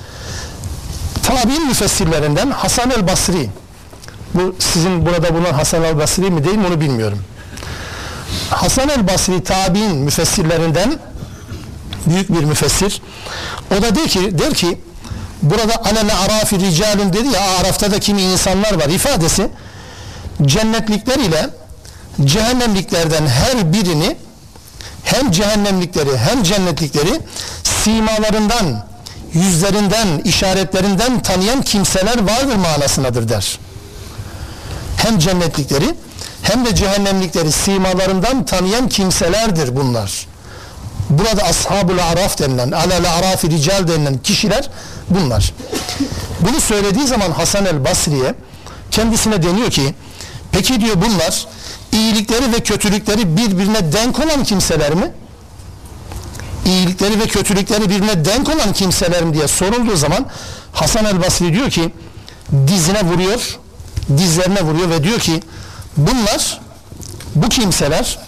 Tabi'in müfessirlerinden Hasan el-Basri, bu sizin burada bulunan Hasan el-Basri mi değil mi onu bilmiyorum. Hasan el-Basri tabi'in müfessirlerinden büyük bir müfessir. O da der ki, der ki burada alel arafi ricalun dedi ya, arafta da kimi insanlar var ifadesi, cennetlikler ile cehennemliklerden her birini, hem cehennemlikleri hem cennetlikleri simalarından, yüzlerinden, işaretlerinden tanıyan kimseler vardır manasındadır der. Hem cennetlikleri hem de cehennemlikleri simalarından tanıyan kimselerdir bunlar. Burada Ashab-ül A'raf denilen, alel arafi rical denilen kişiler bunlar. Bunu söylediği zaman Hasan el-Basri'ye, kendisine deniyor ki, peki diyor bunlar iyilikleri ve kötülükleri birbirine denk olan kimseler mi? İyilikleri ve kötülükleri birbirine denk olan kimseler mi diye sorulduğu zaman Hasan el-Basri diyor ki, dizine vuruyor, dizlerine vuruyor ve diyor ki, bunlar, bu kimseler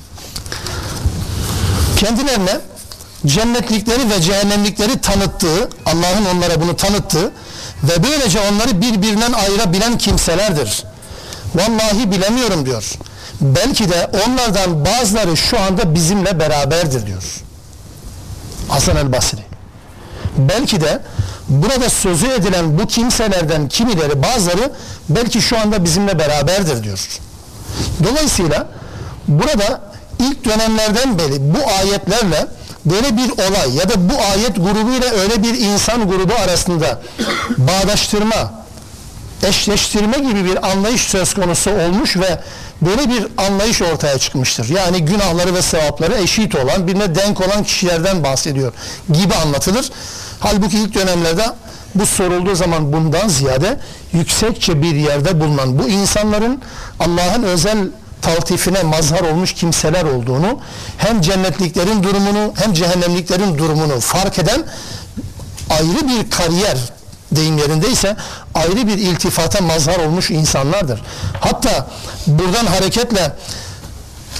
kendilerine cennetlikleri ve cehennemlikleri tanıttığı, Allah'ın onlara bunu tanıttığı ve böylece onları birbirinden ayırabilen kimselerdir. Vallahi bilemiyorum diyor. Belki de onlardan bazıları şu anda bizimle beraberdir diyor Hasan el-Basri. Belki de burada sözü edilen bu kimselerden kimileri, bazıları belki şu anda bizimle beraberdir diyor. Dolayısıyla burada ilk dönemlerden beri bu ayetlerle böyle bir olay ya da bu ayet grubuyla öyle bir insan grubu arasında bağdaştırma, eşleştirme gibi bir anlayış söz konusu olmuş ve böyle bir anlayış ortaya çıkmıştır. Yani günahları ve sevapları eşit olan, birine denk olan kişilerden bahsediyor gibi anlatılır. Halbuki ilk dönemlerde bu sorulduğu zaman bundan ziyade yüksekçe bir yerde bulunan bu insanların Allah'ın özel taltifine mazhar olmuş kimseler olduğunu, hem cennetliklerin durumunu hem cehennemliklerin durumunu fark eden ayrı bir kariyer, deyim yerindeyse ayrı bir iltifata mazhar olmuş insanlardır. Hatta buradan hareketle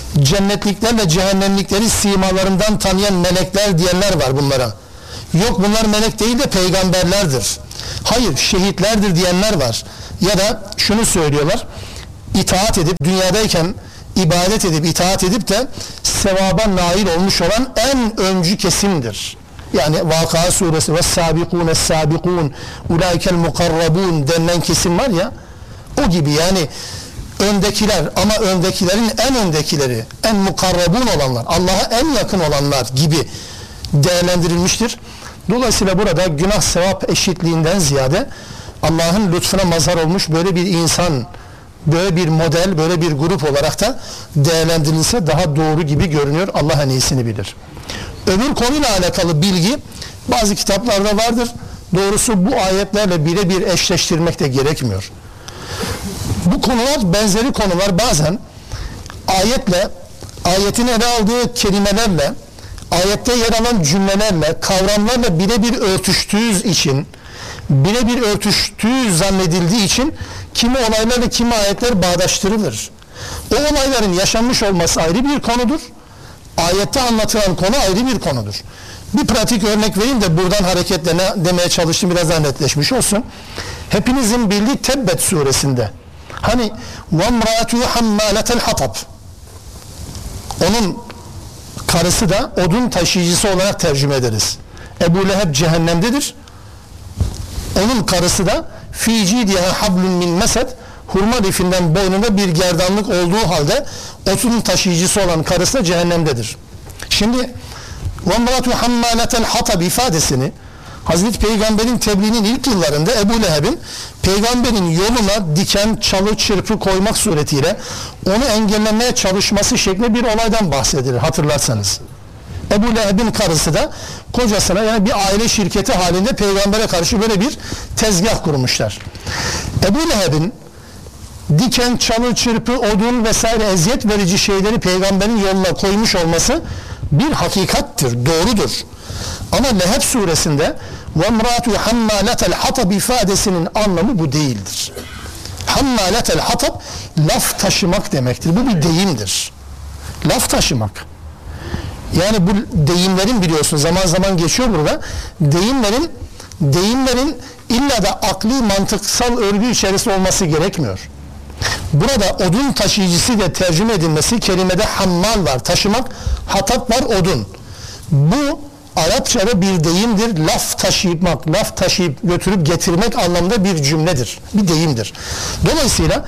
cennetliklerle cehennemlikleri simalarından tanıyan melekler diyenler var bunlara. Yok bunlar melek değil de peygamberlerdir. Hayır şehitlerdir diyenler var. Ya da şunu söylüyorlar, itaat edip dünyadayken ibadet edip itaat edip de sevaba nail olmuş olan en öncü kesimdir. Yani Vakıa suresi ve sabikûne sabikûn ulaikel mukarrabûn denilen kesim var ya, o gibi yani öndekiler, ama öndekilerin en öndekileri, en mukarrabun olanlar, Allah'a en yakın olanlar gibi değerlendirilmiştir. Dolayısıyla burada günah sevap eşitliğinden ziyade Allah'ın lütfuna mazhar olmuş böyle bir insan, böyle bir model, böyle bir grup olarak da değerlendirilse daha doğru gibi görünüyor. Allah en iyisini bilir. Öbür konuyla alakalı bilgi bazı kitaplarda vardır. Doğrusu bu ayetlerle birebir eşleştirmek de gerekmiyor. Bu konular, benzeri konular bazen ayetle, ayetin ele aldığı kelimelerle, ayette yer alan cümlelerle, kavramlarla birebir örtüştüğü için, birebir örtüştüğü zannedildiği için kimi olaylarla kimi ayetler bağdaştırılır. O olayların yaşanmış olması ayrı bir konudur. Ayette anlatılan konu ayrı bir konudur. Bir pratik örnek vereyim de buradan hareketle ne demeye çalıştım biraz daha netleşmiş olsun. Hepinizin bildiği Tebbet suresinde hani وَمْرَاتُهُ حَمَّالَةَ الْحَطَبِ, onun karısı da odun taşıyıcısı olarak tercüme ederiz. Ebu Leheb cehennemdedir. Onun karısı da فِي جِيدِهَا حَبْلٌ مِنْ مَسَدٍ, hurma lifinden boynunda bir gerdanlık olduğu halde odun taşıyıcısı olan karısı da cehennemdedir. Şimdi وَمْرَاتُهُ حَمَّالَةَ الْحَطَبِ ifadesini Hazreti Peygamber'in tebliğinin ilk yıllarında Ebu Leheb'in Peygamber'in yoluna diken, çalı, çırpı koymak suretiyle onu engellemeye çalışması şeklinde bir olaydan bahsedilir hatırlarsanız. Ebu Leheb'in karısı da kocasına, yani bir aile şirketi halinde Peygamber'e karşı böyle bir tezgah kurmuşlar. Ebu Leheb'in diken, çalı, çırpı, odun vesaire eziyet verici şeyleri Peygamber'in yoluna koymuş olması bir hakikattir, doğrudur. Ama Leheb suresinde وَمْرَاتُ حَمَّالَةَ الْحَطَبِ ifadesinin anlamı bu değildir. Hammaletel hatab laf taşımak demektir. Bu bir deyimdir. Laf taşımak. Yani bu deyimlerin, biliyorsun zaman zaman geçiyor burada. Deyimlerin deyimlerin illa da akli mantıksal örgü içerisinde olması gerekmiyor. Burada odun taşıyıcısı diye tercüme edilmesi, kelimede hammal var, taşımak, hatap var, odun. Bu Arapçada bir deyimdir. Laf taşımak, laf taşıyıp götürüp getirmek anlamında bir cümledir. Bir deyimdir. Dolayısıyla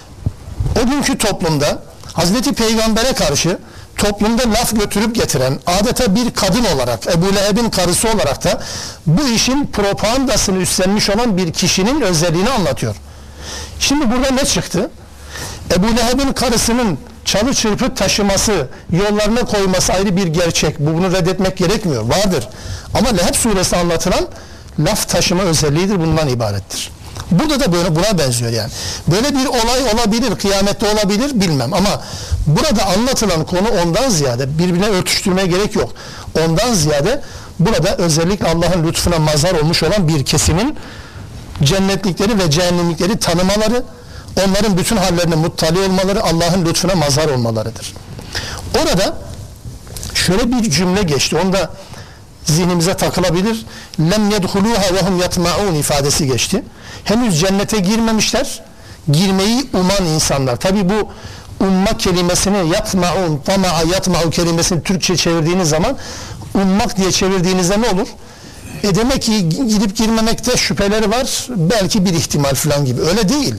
o günkü toplumda Hazreti Peygamber'e karşı toplumda laf götürüp getiren adeta bir kadın olarak, Ebu Leheb'in karısı olarak da bu işin propagandasını üstlenmiş olan bir kişinin özelliğini anlatıyor. Şimdi burada ne çıktı? Ebu Leheb'in karısının çalı çırpı taşıması, yollarına koyması ayrı bir gerçek. Bu, bunu reddetmek gerekmiyor. Vardır. Ama Leheb suresi anlatılan laf taşıma özelliğidir. Bundan ibarettir. Burada da böyle buna benziyor yani. Böyle bir olay olabilir, kıyamette olabilir bilmem ama burada anlatılan konu ondan ziyade, birbirine örtüştürmeye gerek yok. Ondan ziyade burada özellikle Allah'ın lütfuna mazhar olmuş olan bir kesimin cennetlikleri ve cehennemlikleri tanımaları, onların bütün hallerine muttali olmaları, Allah'ın lütfuna mazhar olmalarıdır. Orada şöyle bir cümle geçti. Onda zihnimize takılabilir. Lem yedhuluha ve hum yatmaun ifadesi geçti. Henüz cennete girmemişler. Girmeyi uman insanlar. Tabi bu umma kelimesini yatmaun, tama'a yatma'u kelimesini Türkçe çevirdiğiniz zaman ummak diye çevirdiğinizde ne olur? E demek ki gidip girmemekte şüpheleri var. Belki bir ihtimal falan gibi. Öyle değil.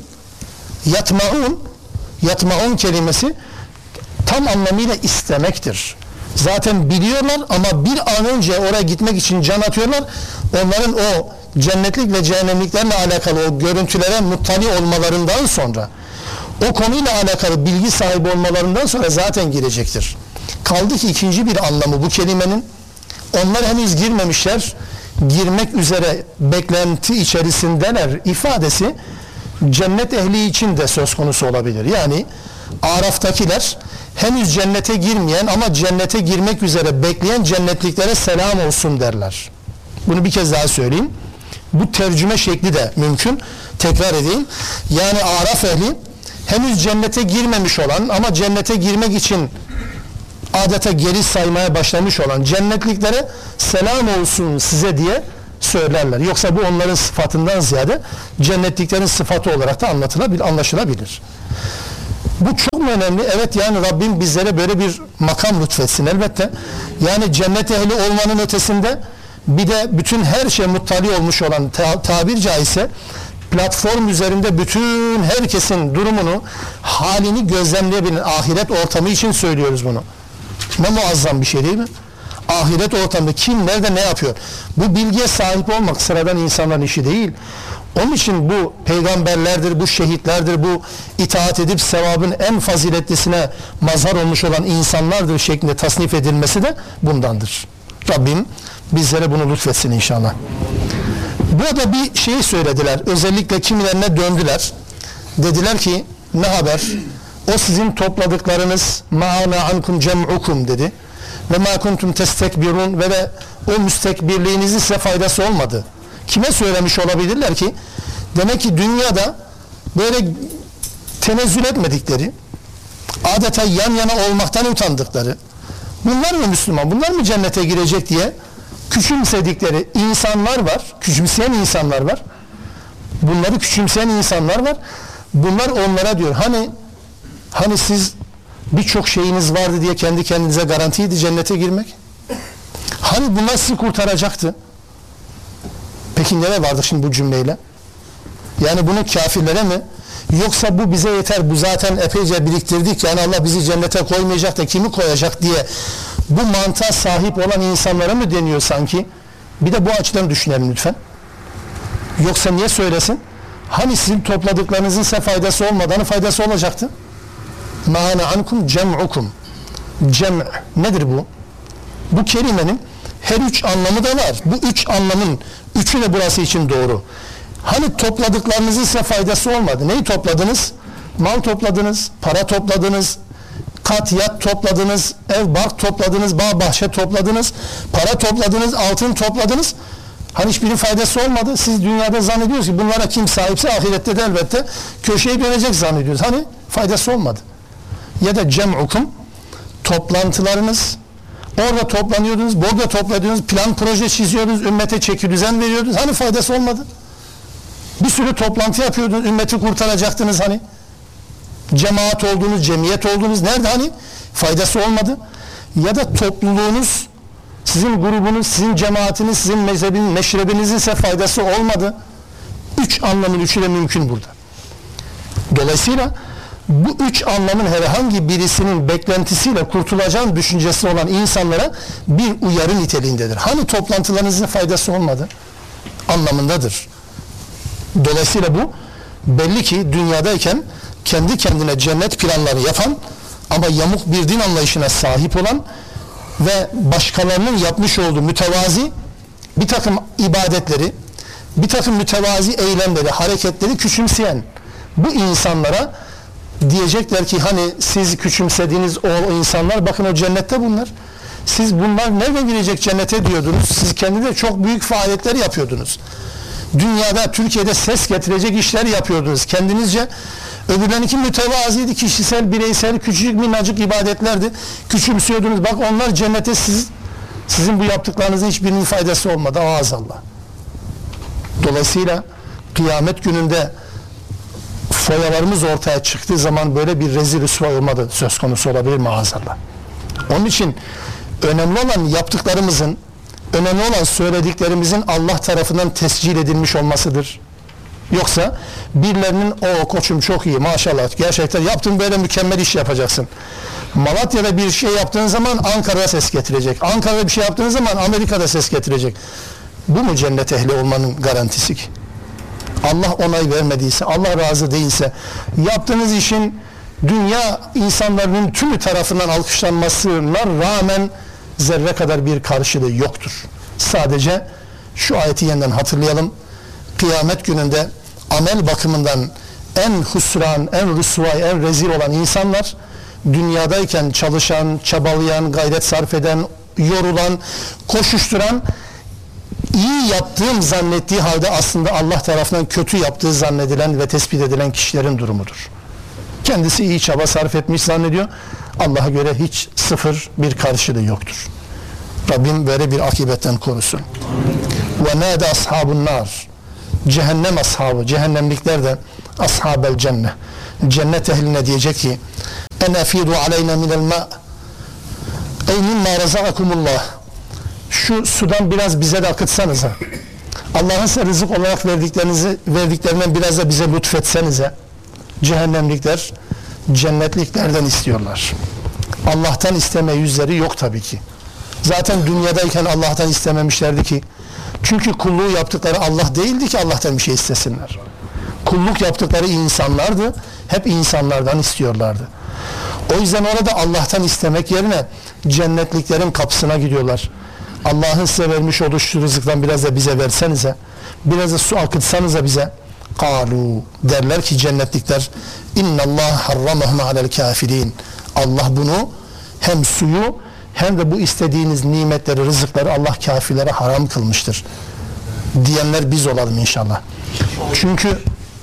Yatmaun, yatmaun kelimesi tam anlamıyla istemektir. Zaten biliyorlar ama bir an önce oraya gitmek için can atıyorlar. Onların o cennetlik ve cehennemliklerle alakalı o görüntülere muttali olmalarından sonra, o konuyla alakalı bilgi sahibi olmalarından sonra zaten girecektir. Kaldı ki ikinci bir anlamı bu kelimenin, onlar henüz girmemişler, girmek üzere beklenti içerisindeler ifadesi cennet ehli için de söz konusu olabilir. Yani Araf'takiler henüz cennete girmeyen ama cennete girmek üzere bekleyen cennetliklere selam olsun derler. Bunu bir kez daha söyleyeyim. Bu tercüme şekli de mümkün. Tekrar edeyim. Yani Araf ehli henüz cennete girmemiş olan ama cennete girmek için adeta geri saymaya başlamış olan cennetliklere selam olsun size diye söylerler. Yoksa bu onların sıfatından ziyade cennetliklerin sıfatı olarak da anlatılabilir, anlaşılabilir. Bu çok mu önemli? Evet, yani Rabbim bizlere böyle bir makam lütfetsin elbette. Yani cennet ehli olmanın ötesinde bir de bütün her şey muttali olmuş olan, ta tabir caizse platform üzerinde bütün herkesin durumunu, halini gözlemleyebilen ahiret ortamı için söylüyoruz bunu. Ne muazzam bir şey değil mi? Ahiret ortamında kim nerede ne yapıyor? Bu bilgiye sahip olmak sıradan insanların işi değil. Onun için bu peygamberlerdir, bu şehitlerdir, bu itaat edip sevabın en faziletlisine mazhar olmuş olan insanlardır şeklinde tasnif edilmesi de bundandır. Rabbim bizlere bunu lütfetsin inşallah. Burada bir şey söylediler. Özellikle kimilerine döndüler. Dediler ki ne haber? O sizin topladıklarınız ma'ana ankum cem'ukum dedi. Ve ma kuntum testekbirun ve de o müstekbirliğinizin size faydası olmadı. Kime söylemiş olabilirler ki? Demek ki dünyada böyle tenezzül etmedikleri, adeta yan yana olmaktan utandıkları, bunlar mı Müslüman, bunlar mı cennete girecek diye küçümsedikleri insanlar var, küçümseyen insanlar var. Bunları küçümseyen insanlar var. Bunlar onlara diyor, hani hani siz birçok şeyiniz vardı diye kendi kendinize garantiydi cennete girmek. Hani bunlar sizi kurtaracaktı. Peki nereye vardık şimdi bu cümleyle? Yani bunu kafirlere mi? Yoksa bu bize yeter, bu zaten epeyce biriktirdik, yani Allah bizi cennete koymayacak da kimi koyacak diye bu mantığa sahip olan insanlara mı deniyor sanki? Bir de bu açıdan düşünelim lütfen. Yoksa niye söylesin? Hani sizin topladıklarınızın size faydası olmadan faydası olacaktı? Ma'ana ankum cem'ukum. Cem' nedir bu? Bu kelimenin her üç anlamı da var. Bu üç anlamın üçü de burası için doğru. Hani topladıklarınızın size faydası olmadı. Neyi topladınız? Mal topladınız, para topladınız, kat yat topladınız, ev bark topladınız, bağ bahçe topladınız, para topladınız, altın topladınız. Hani hiçbirinin faydası olmadı. Siz dünyada zannediyorsunuz ki bunlara kim sahipse ahirette de elbette köşeyi dönecek zannediyoruz. Hani faydası olmadı. Ya da cem'ukum, toplantılarınız, orada toplanıyordunuz, burada toplanıyordunuz, plan proje çiziyordunuz, ümmete çeki düzen veriyordunuz. Hani faydası olmadı. Bir sürü toplantı yapıyordunuz, ümmeti kurtaracaktınız hani. Cemaat oldunuz, cemiyet oldunuz. Nerede hani? Faydası olmadı. Ya da topluluğunuz, sizin grubunuz, sizin cemaatiniz, sizin mezhebin, meşrebinizin ise faydası olmadı. Üç anlamın üçü de mümkün burada. Dolayısıyla bu üç anlamın herhangi birisinin beklentisiyle kurtulacağın düşüncesi olan insanlara bir uyarı niteliğindedir. Hani toplantılarınızın faydası olmadı anlamındadır. Dolayısıyla bu belli ki dünyadayken kendi kendine cennet planları yapan ama yamuk bir din anlayışına sahip olan ve başkalarının yapmış olduğu mütevazi bir takım ibadetleri, bir takım mütevazi eylemleri, hareketleri küçümseyen bu insanlara diyecekler ki hani siz küçümsediğiniz o insanlar, bakın o cennette bunlar. Siz bunlar nereden girecek cennete diyordunuz. Siz kendi de çok büyük faaliyetler yapıyordunuz. Dünyada, Türkiye'de ses getirecek işler yapıyordunuz kendinizce. Öbürlerinki mütevaziydi, kişisel, bireysel, küçücük minnacık ibadetlerdi. Küçümsüyordunuz. Bak onlar cennete, siz, sizin bu yaptıklarınızın hiçbirinin faydası olmadı. Maazallah. Dolayısıyla kıyamet gününde foyalarımız ortaya çıktığı zaman böyle bir rezil rüsva olmadı söz konusu olabilir maazallah. Onun için önemli olan yaptıklarımızın, önemli olan söylediklerimizin Allah tarafından tescil edilmiş olmasıdır. Yoksa birilerinin o koçum çok iyi maşallah gerçekten yaptın böyle mükemmel iş yapacaksın. Malatya'da bir şey yaptığın zaman Ankara'da ses getirecek. Ankara'da bir şey yaptığın zaman Amerika'da ses getirecek. Bu mu cennet ehli olmanın garantisi ki? Allah onay vermediyse, Allah razı değilse, yaptığınız işin dünya insanların tümü tarafından alkışlanmasına rağmen zerre kadar bir karşılığı yoktur. Sadece şu ayeti yeniden hatırlayalım. Kıyamet gününde amel bakımından en husran, en rüsvay, en rezil olan insanlar dünyadayken çalışan, çabalayan, gayret sarf eden, yorulan, koşuşturan, iyi yaptığım zannettiği halde aslında Allah tarafından kötü yaptığı zannedilen ve tespit edilen kişilerin durumudur. Kendisi iyi çaba sarf etmiş zannediyor Allah'a göre hiç sıfır bir karşılığı yoktur. Rabbim böyle bir akibetten korusun. Ve nâde ashabun nar, cehennem ashabı, cehennemlikler de ashabel cennet, cennet ehline diyecek ki en efidu aleyna minel ma ey mimma razakakumullah, şu sudan biraz bize de akıtsanıza, Allah'ın size rızık olarak verdiklerinizi verdiklerinden biraz da bize lütfetsenize. Cehennemlikler cennetliklerden istiyorlar. Allah'tan isteme yüzleri yok tabii ki. Zaten dünyadayken Allah'tan istememişlerdi ki. Çünkü kulluğu yaptıkları Allah değildi ki Allah'tan bir şey istesinler. Kulluk yaptıkları insanlardı. Hep insanlardan istiyorlardı. O yüzden orada Allah'tan istemek yerine cennetliklerin kapısına gidiyorlar. Allah'ın size vermiş olduğu şu rızıktan biraz da bize versenize. Biraz da su akıtsanıza bize. Kalu, derler ki cennetlikler innallah harramahum alel kafirin. Allah bunu hem suyu hem de bu istediğiniz nimetleri, rızıkları Allah kafirlere haram kılmıştır diyenler biz olalım inşallah. Çünkü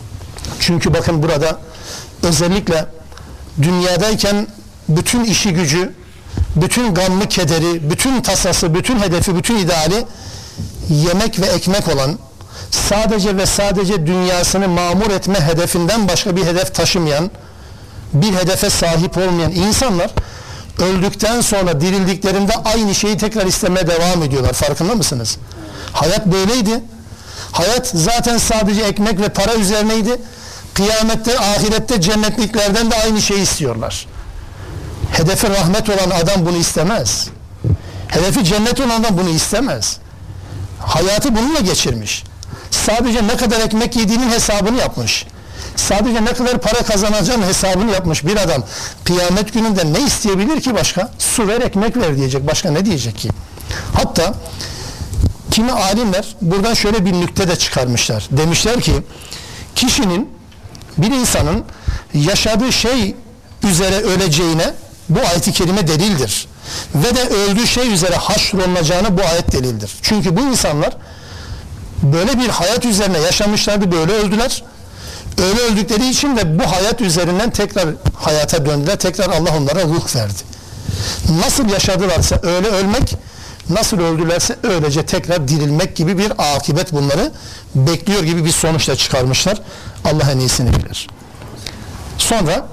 çünkü bakın burada özellikle dünyadayken bütün işi gücü, bütün gamlı kederi, bütün tasası, bütün hedefi, bütün ideali yemek ve ekmek olan, sadece ve sadece dünyasını mamur etme hedefinden başka bir hedef taşımayan, bir hedefe sahip olmayan insanlar öldükten sonra dirildiklerinde aynı şeyi tekrar istemeye devam ediyorlar. Farkında mısınız? Hayat böyleydi. Hayat zaten sadece ekmek ve para üzerineydi. Kıyamette, ahirette cennetliklerden de aynı şeyi istiyorlar. Hedefi rahmet olan adam bunu istemez. Hedefi cennet olan adam bunu istemez. Hayatı bununla geçirmiş. Sadece ne kadar ekmek yediğinin hesabını yapmış. Sadece ne kadar para kazanacağının hesabını yapmış bir adam kıyamet gününde ne isteyebilir ki başka? Su ver, ekmek ver diyecek. Başka ne diyecek ki? Hatta kimi alimler buradan şöyle bir nükte de çıkarmışlar. Demişler ki kişinin, bir insanın yaşadığı şey üzere öleceğine bu ayet-i kerime delildir. Ve de öldüğü şey üzere haşrolunacağına bu ayet delildir. Çünkü bu insanlar böyle bir hayat üzerine yaşamışlardı, böyle öldüler. Öyle öldükleri için de bu hayat üzerinden tekrar hayata döndüler. Tekrar Allah onlara ruh verdi. Nasıl yaşadılarsa öyle ölmek, nasıl öldülerse öylece tekrar dirilmek gibi bir akibet bunları bekliyor gibi bir sonuçla çıkarmışlar. Allah en iyisini bilir. Sonra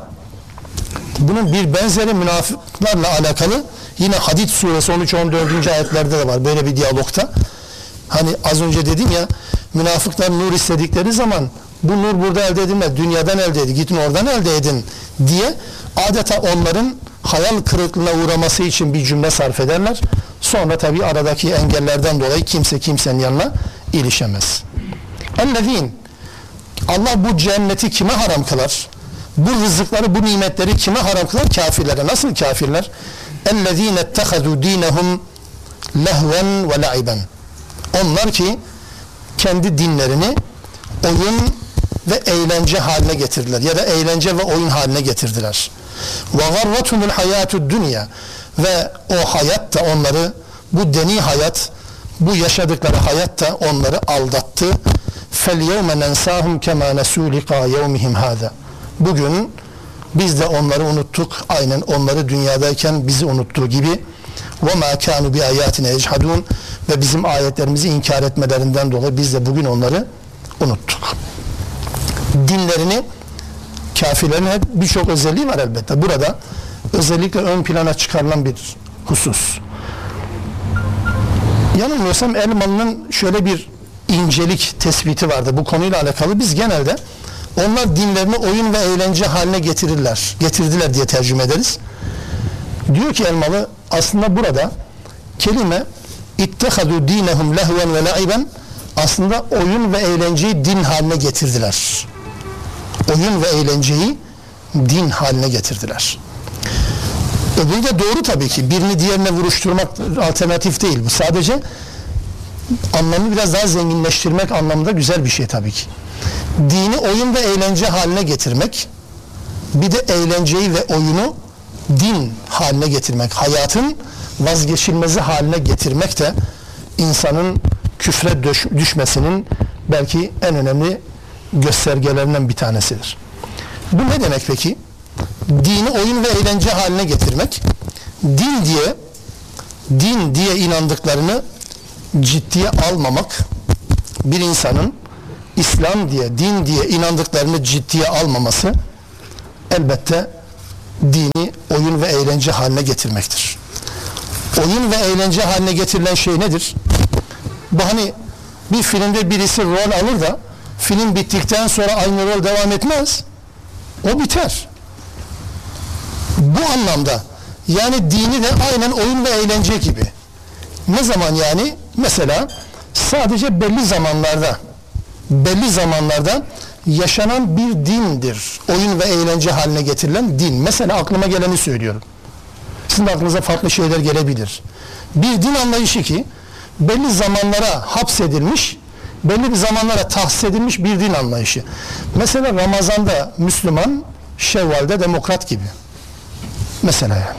bunun bir benzeri münafıklarla alakalı yine Hadid suresi on üç on dört. ayetlerde de var böyle bir diyalogta. Hani az önce dedim ya, münafıklar nur istedikleri zaman bu nur burada elde edilmez, dünyadan elde edin, gidin oradan elde edin diye adeta onların hayal kırıklığına uğraması için bir cümle sarf ederler. Sonra tabi aradaki engellerden dolayı kimse kimsenin yanına ilişemez. Ellezîn, Allah bu cenneti kime haram kılar? Bu rızıkları, bu nimetleri kime haram kılar? Kafirlere. Nasıl kafirler? اَلَّذ۪ينَ اتَّخَذُوا د۪ينَهُمْ لَهْوًا وَلَعِبًا. Onlar ki kendi dinlerini oyun ve eğlence haline getirdiler ya da eğlence ve oyun haline getirdiler. وَغَرَّتُمُ الْحَيَاتُ الدُّنْيَا. Ve o hayat da onları, bu deni hayat, bu yaşadıkları hayat da onları aldattı. فَالْيَوْمَ نَنْسَاهُمْ كَمَا نَسُوا لِقَا يَوْمِهِمْ هَذَا. Bugün biz de onları unuttuk, aynen onları dünyadayken bizi unuttuğu gibi. وَمَا كَانُوا بِآيَاتِنَا يَجْحَدُونَ. Ve bizim ayetlerimizi inkar etmelerinden dolayı biz de bugün onları unuttuk. Dinlerini, kafirlerin birçok özelliği var elbette. Burada özellikle ön plana çıkarılan bir husus. Yanılmıyorsam Elmalı'nın şöyle bir incelik tespiti vardı bu konuyla alakalı. Biz genelde onlar dinlerini oyun ve eğlence haline getirirler, getirdiler diye tercüme ederiz. Diyor ki Elmalı, aslında burada kelime ittehadu dinehum lehven ve laiben, aslında oyun ve eğlenceyi din haline getirdiler. Oyun ve eğlenceyi din haline getirdiler. Öbürü de doğru tabii ki. Birini diğerine vuruşturmak alternatif değil. Bu sadece anlamı biraz daha zenginleştirmek anlamında güzel bir şey tabii ki. Dini oyun ve eğlence haline getirmek, bir de eğlenceyi ve oyunu din haline getirmek, hayatın vazgeçilmezi haline getirmek de insanın küfre düş, düşmesinin belki en önemli göstergelerinden bir tanesidir. Bu ne demek peki? dini oyun ve eğlence haline getirmek, din diye din diye inandıklarını ciddiye almamak, bir insanın İslam diye, din diye inandıklarını ciddiye almaması elbette dini oyun ve eğlence haline getirmektir. Oyun ve eğlence haline getirilen şey nedir? Bu hani bir filmde birisi rol alır da film bittikten sonra aynı rol devam etmez. O biter. Bu anlamda yani dini de aynen oyun ve eğlence gibi. Ne zaman yani? Mesela sadece belli zamanlarda belli zamanlarda yaşanan bir dindir. Oyun ve eğlence haline getirilen din. Mesela aklıma geleni söylüyorum. Sizin de aklınıza farklı şeyler gelebilir. Bir din anlayışı ki belli zamanlara hapsedilmiş, belli bir zamanlara tahsis edilmiş bir din anlayışı. Mesela Ramazan'da Müslüman, Şevval'de demokrat gibi. Mesela yani.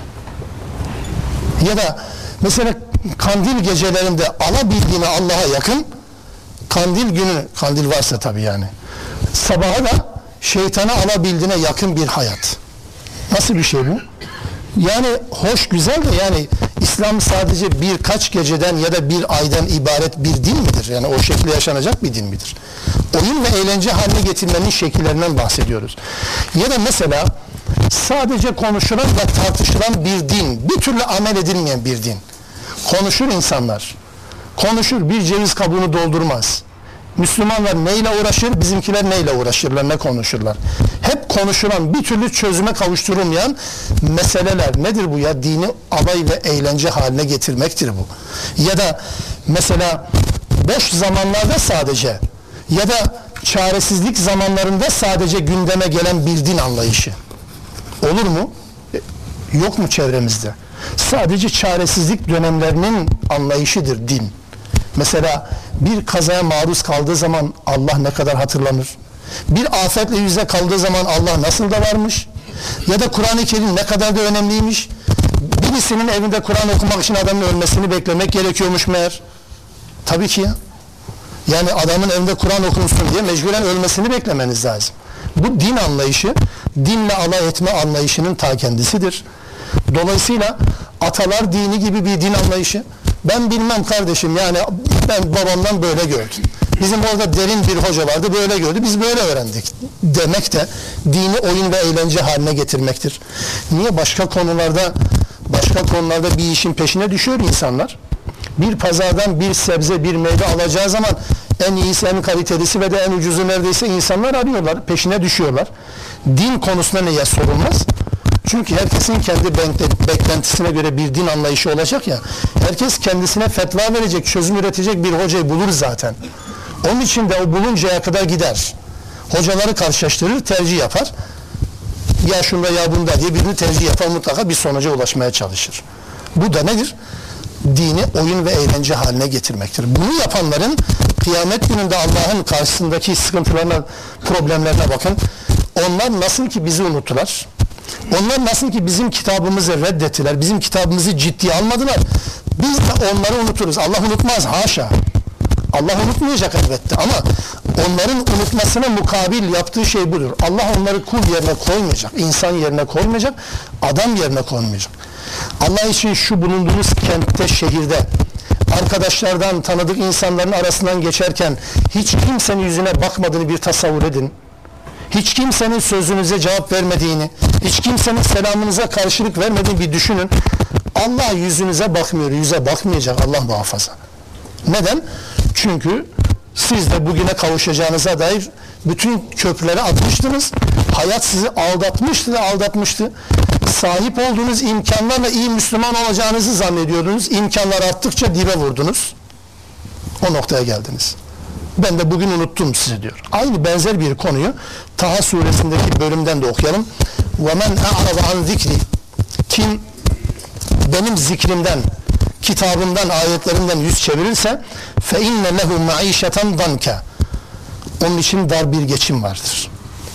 Ya da mesela kandil gecelerinde alabildiğine Allah'a yakın, kandil günü, kandil varsa tabii yani, sabaha da şeytana alabildiğine yakın bir hayat. Nasıl bir şey bu? Yani hoş, güzel de yani İslam sadece birkaç geceden ya da bir aydan ibaret bir din midir? Yani o şekilde yaşanacak bir din midir? Oyun ve eğlence haline getirmenin şekillerinden bahsediyoruz. Ya da mesela sadece konuşulan ve tartışılan bir din, bir türlü amel edilmeyen bir din. Konuşur insanlar. Konuşur, bir ceviz kabuğunu doldurmaz. Müslümanlar neyle uğraşır, bizimkiler neyle uğraşırlar, ne konuşurlar. Hep konuşulan, bir türlü çözüme kavuşturulmayan meseleler. Nedir bu ya? Dini alay ve eğlence haline getirmektir bu. Ya da mesela boş zamanlarda sadece ya da çaresizlik zamanlarında sadece gündeme gelen bir din anlayışı. Olur mu? Yok mu çevremizde? Sadece çaresizlik dönemlerinin anlayışıdır din. Mesela bir kazaya maruz kaldığı zaman Allah ne kadar hatırlanır? Bir afetle yüze kaldığı zaman Allah nasıl da varmış? Ya da Kur'an-ı Kerim ne kadar da önemliymiş? Birisinin evinde Kur'an okumak için adamın ölmesini beklemek gerekiyormuş meğer. Tabii ki ya. Yani adamın evinde Kur'an okunsun diye mecburen ölmesini beklemeniz lazım. Bu din anlayışı, dinle alay etme anlayışının ta kendisidir. Dolayısıyla atalar dini gibi bir din anlayışı, ben bilmem kardeşim yani ben babamdan böyle gördüm. Bizim orada derin bir hoca vardı, böyle gördü, biz böyle öğrendik demek de dini oyun ve eğlence haline getirmektir. Niye başka konularda başka konularda bir işin peşine düşüyor insanlar? Bir pazardan bir sebze, bir meyve alacağı zaman en iyisi, en kalitelisi ve de en ucuzu neredeyse insanlar arıyorlar, peşine düşüyorlar. Din konusunda neye sorulmaz? Çünkü herkesin kendi beklentisine göre bir din anlayışı olacak ya, herkes kendisine fetva verecek, çözüm üretecek bir hocayı bulur zaten. Onun için de o buluncaya kadar gider. Hocaları karşılaştırır, tercih yapar. Ya şunda ya bunda diye birini tercih yapar, mutlaka bir sonuca ulaşmaya çalışır. Bu da nedir? Dini oyun ve eğlence haline getirmektir. Bunu yapanların kıyamet gününde Allah'ın karşısındaki sıkıntılarına, problemlerine bakın. Onlar nasıl ki bizi unuttular? Onlar nasıl ki bizim kitabımızı reddettiler, bizim kitabımızı ciddiye almadılar, biz de onları unuturuz. Allah unutmaz, haşa. Allah unutmayacak elbette ama onların unutmasına mukabil yaptığı şey budur. Allah onları kul yerine koymayacak, insan yerine koymayacak, adam yerine koymayacak. Allah için şu bulunduğunuz kentte, şehirde, arkadaşlardan, tanıdık insanların arasından geçerken hiç kimsenin yüzüne bakmadığını bir tasavvur edin. Hiç kimsenin sözünüze cevap vermediğini, hiç kimsenin selamınıza karşılık vermediğini bir düşünün. Allah yüzünüze bakmıyor, yüze bakmayacak, Allah muhafaza. Neden? Çünkü siz de bugüne kavuşacağınıza dair bütün köprüleri atmıştınız. Hayat sizi aldatmıştı da aldatmıştı. Sahip olduğunuz imkanlarla iyi Müslüman olacağınızı zannediyordunuz. İmkanlar arttıkça dibe vurdunuz. O noktaya geldiniz. Ben de bugün unuttum sizi diyor. Aynı benzer bir konuyu Taha suresindeki bölümden de okuyalım. وَمَنْ اَعْرَضَ عَنْ ذِكْرِ Kim benim zikrimden, kitabımdan, ayetlerimden yüz çevirirse فَاِنَّ لَهُ مَعِيشَةً ضَنْكَ Onun için dar bir geçim vardır.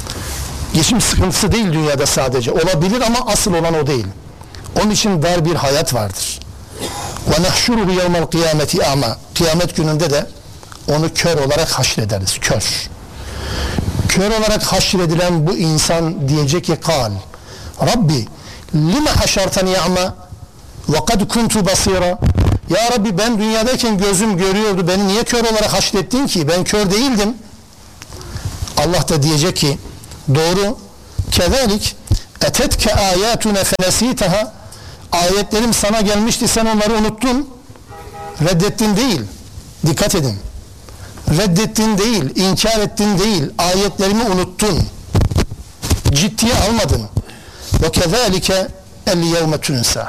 Geçim sıkıntısı değil dünyada sadece. Olabilir ama asıl olan o değil. Onun için dar bir hayat vardır. وَنَحْشُرُهُ يَوْمَ الْقِيَامَةِ اَعْمَى Kıyamet gününde de onu kör olarak haşrederiz. Kör. Kör olarak haşredilen bu insan diyecek ki kal. Rabbi lime haşartani ama ve kad kuntu basira. Ya Rabbi ben dünyadayken gözüm görüyordu, beni niye kör olarak haşrettin ki? Ben kör değildim. Allah da diyecek ki doğru, kezalik etetke ayatuna fenesitaha, ayetlerim sana gelmişti, sen onları unuttun, reddettin değil, dikkat edin, reddettin değil, inkar ettin değil, ayetlerimi unuttun, ciddiye almadın. Ve kezalike el yevme tunsa.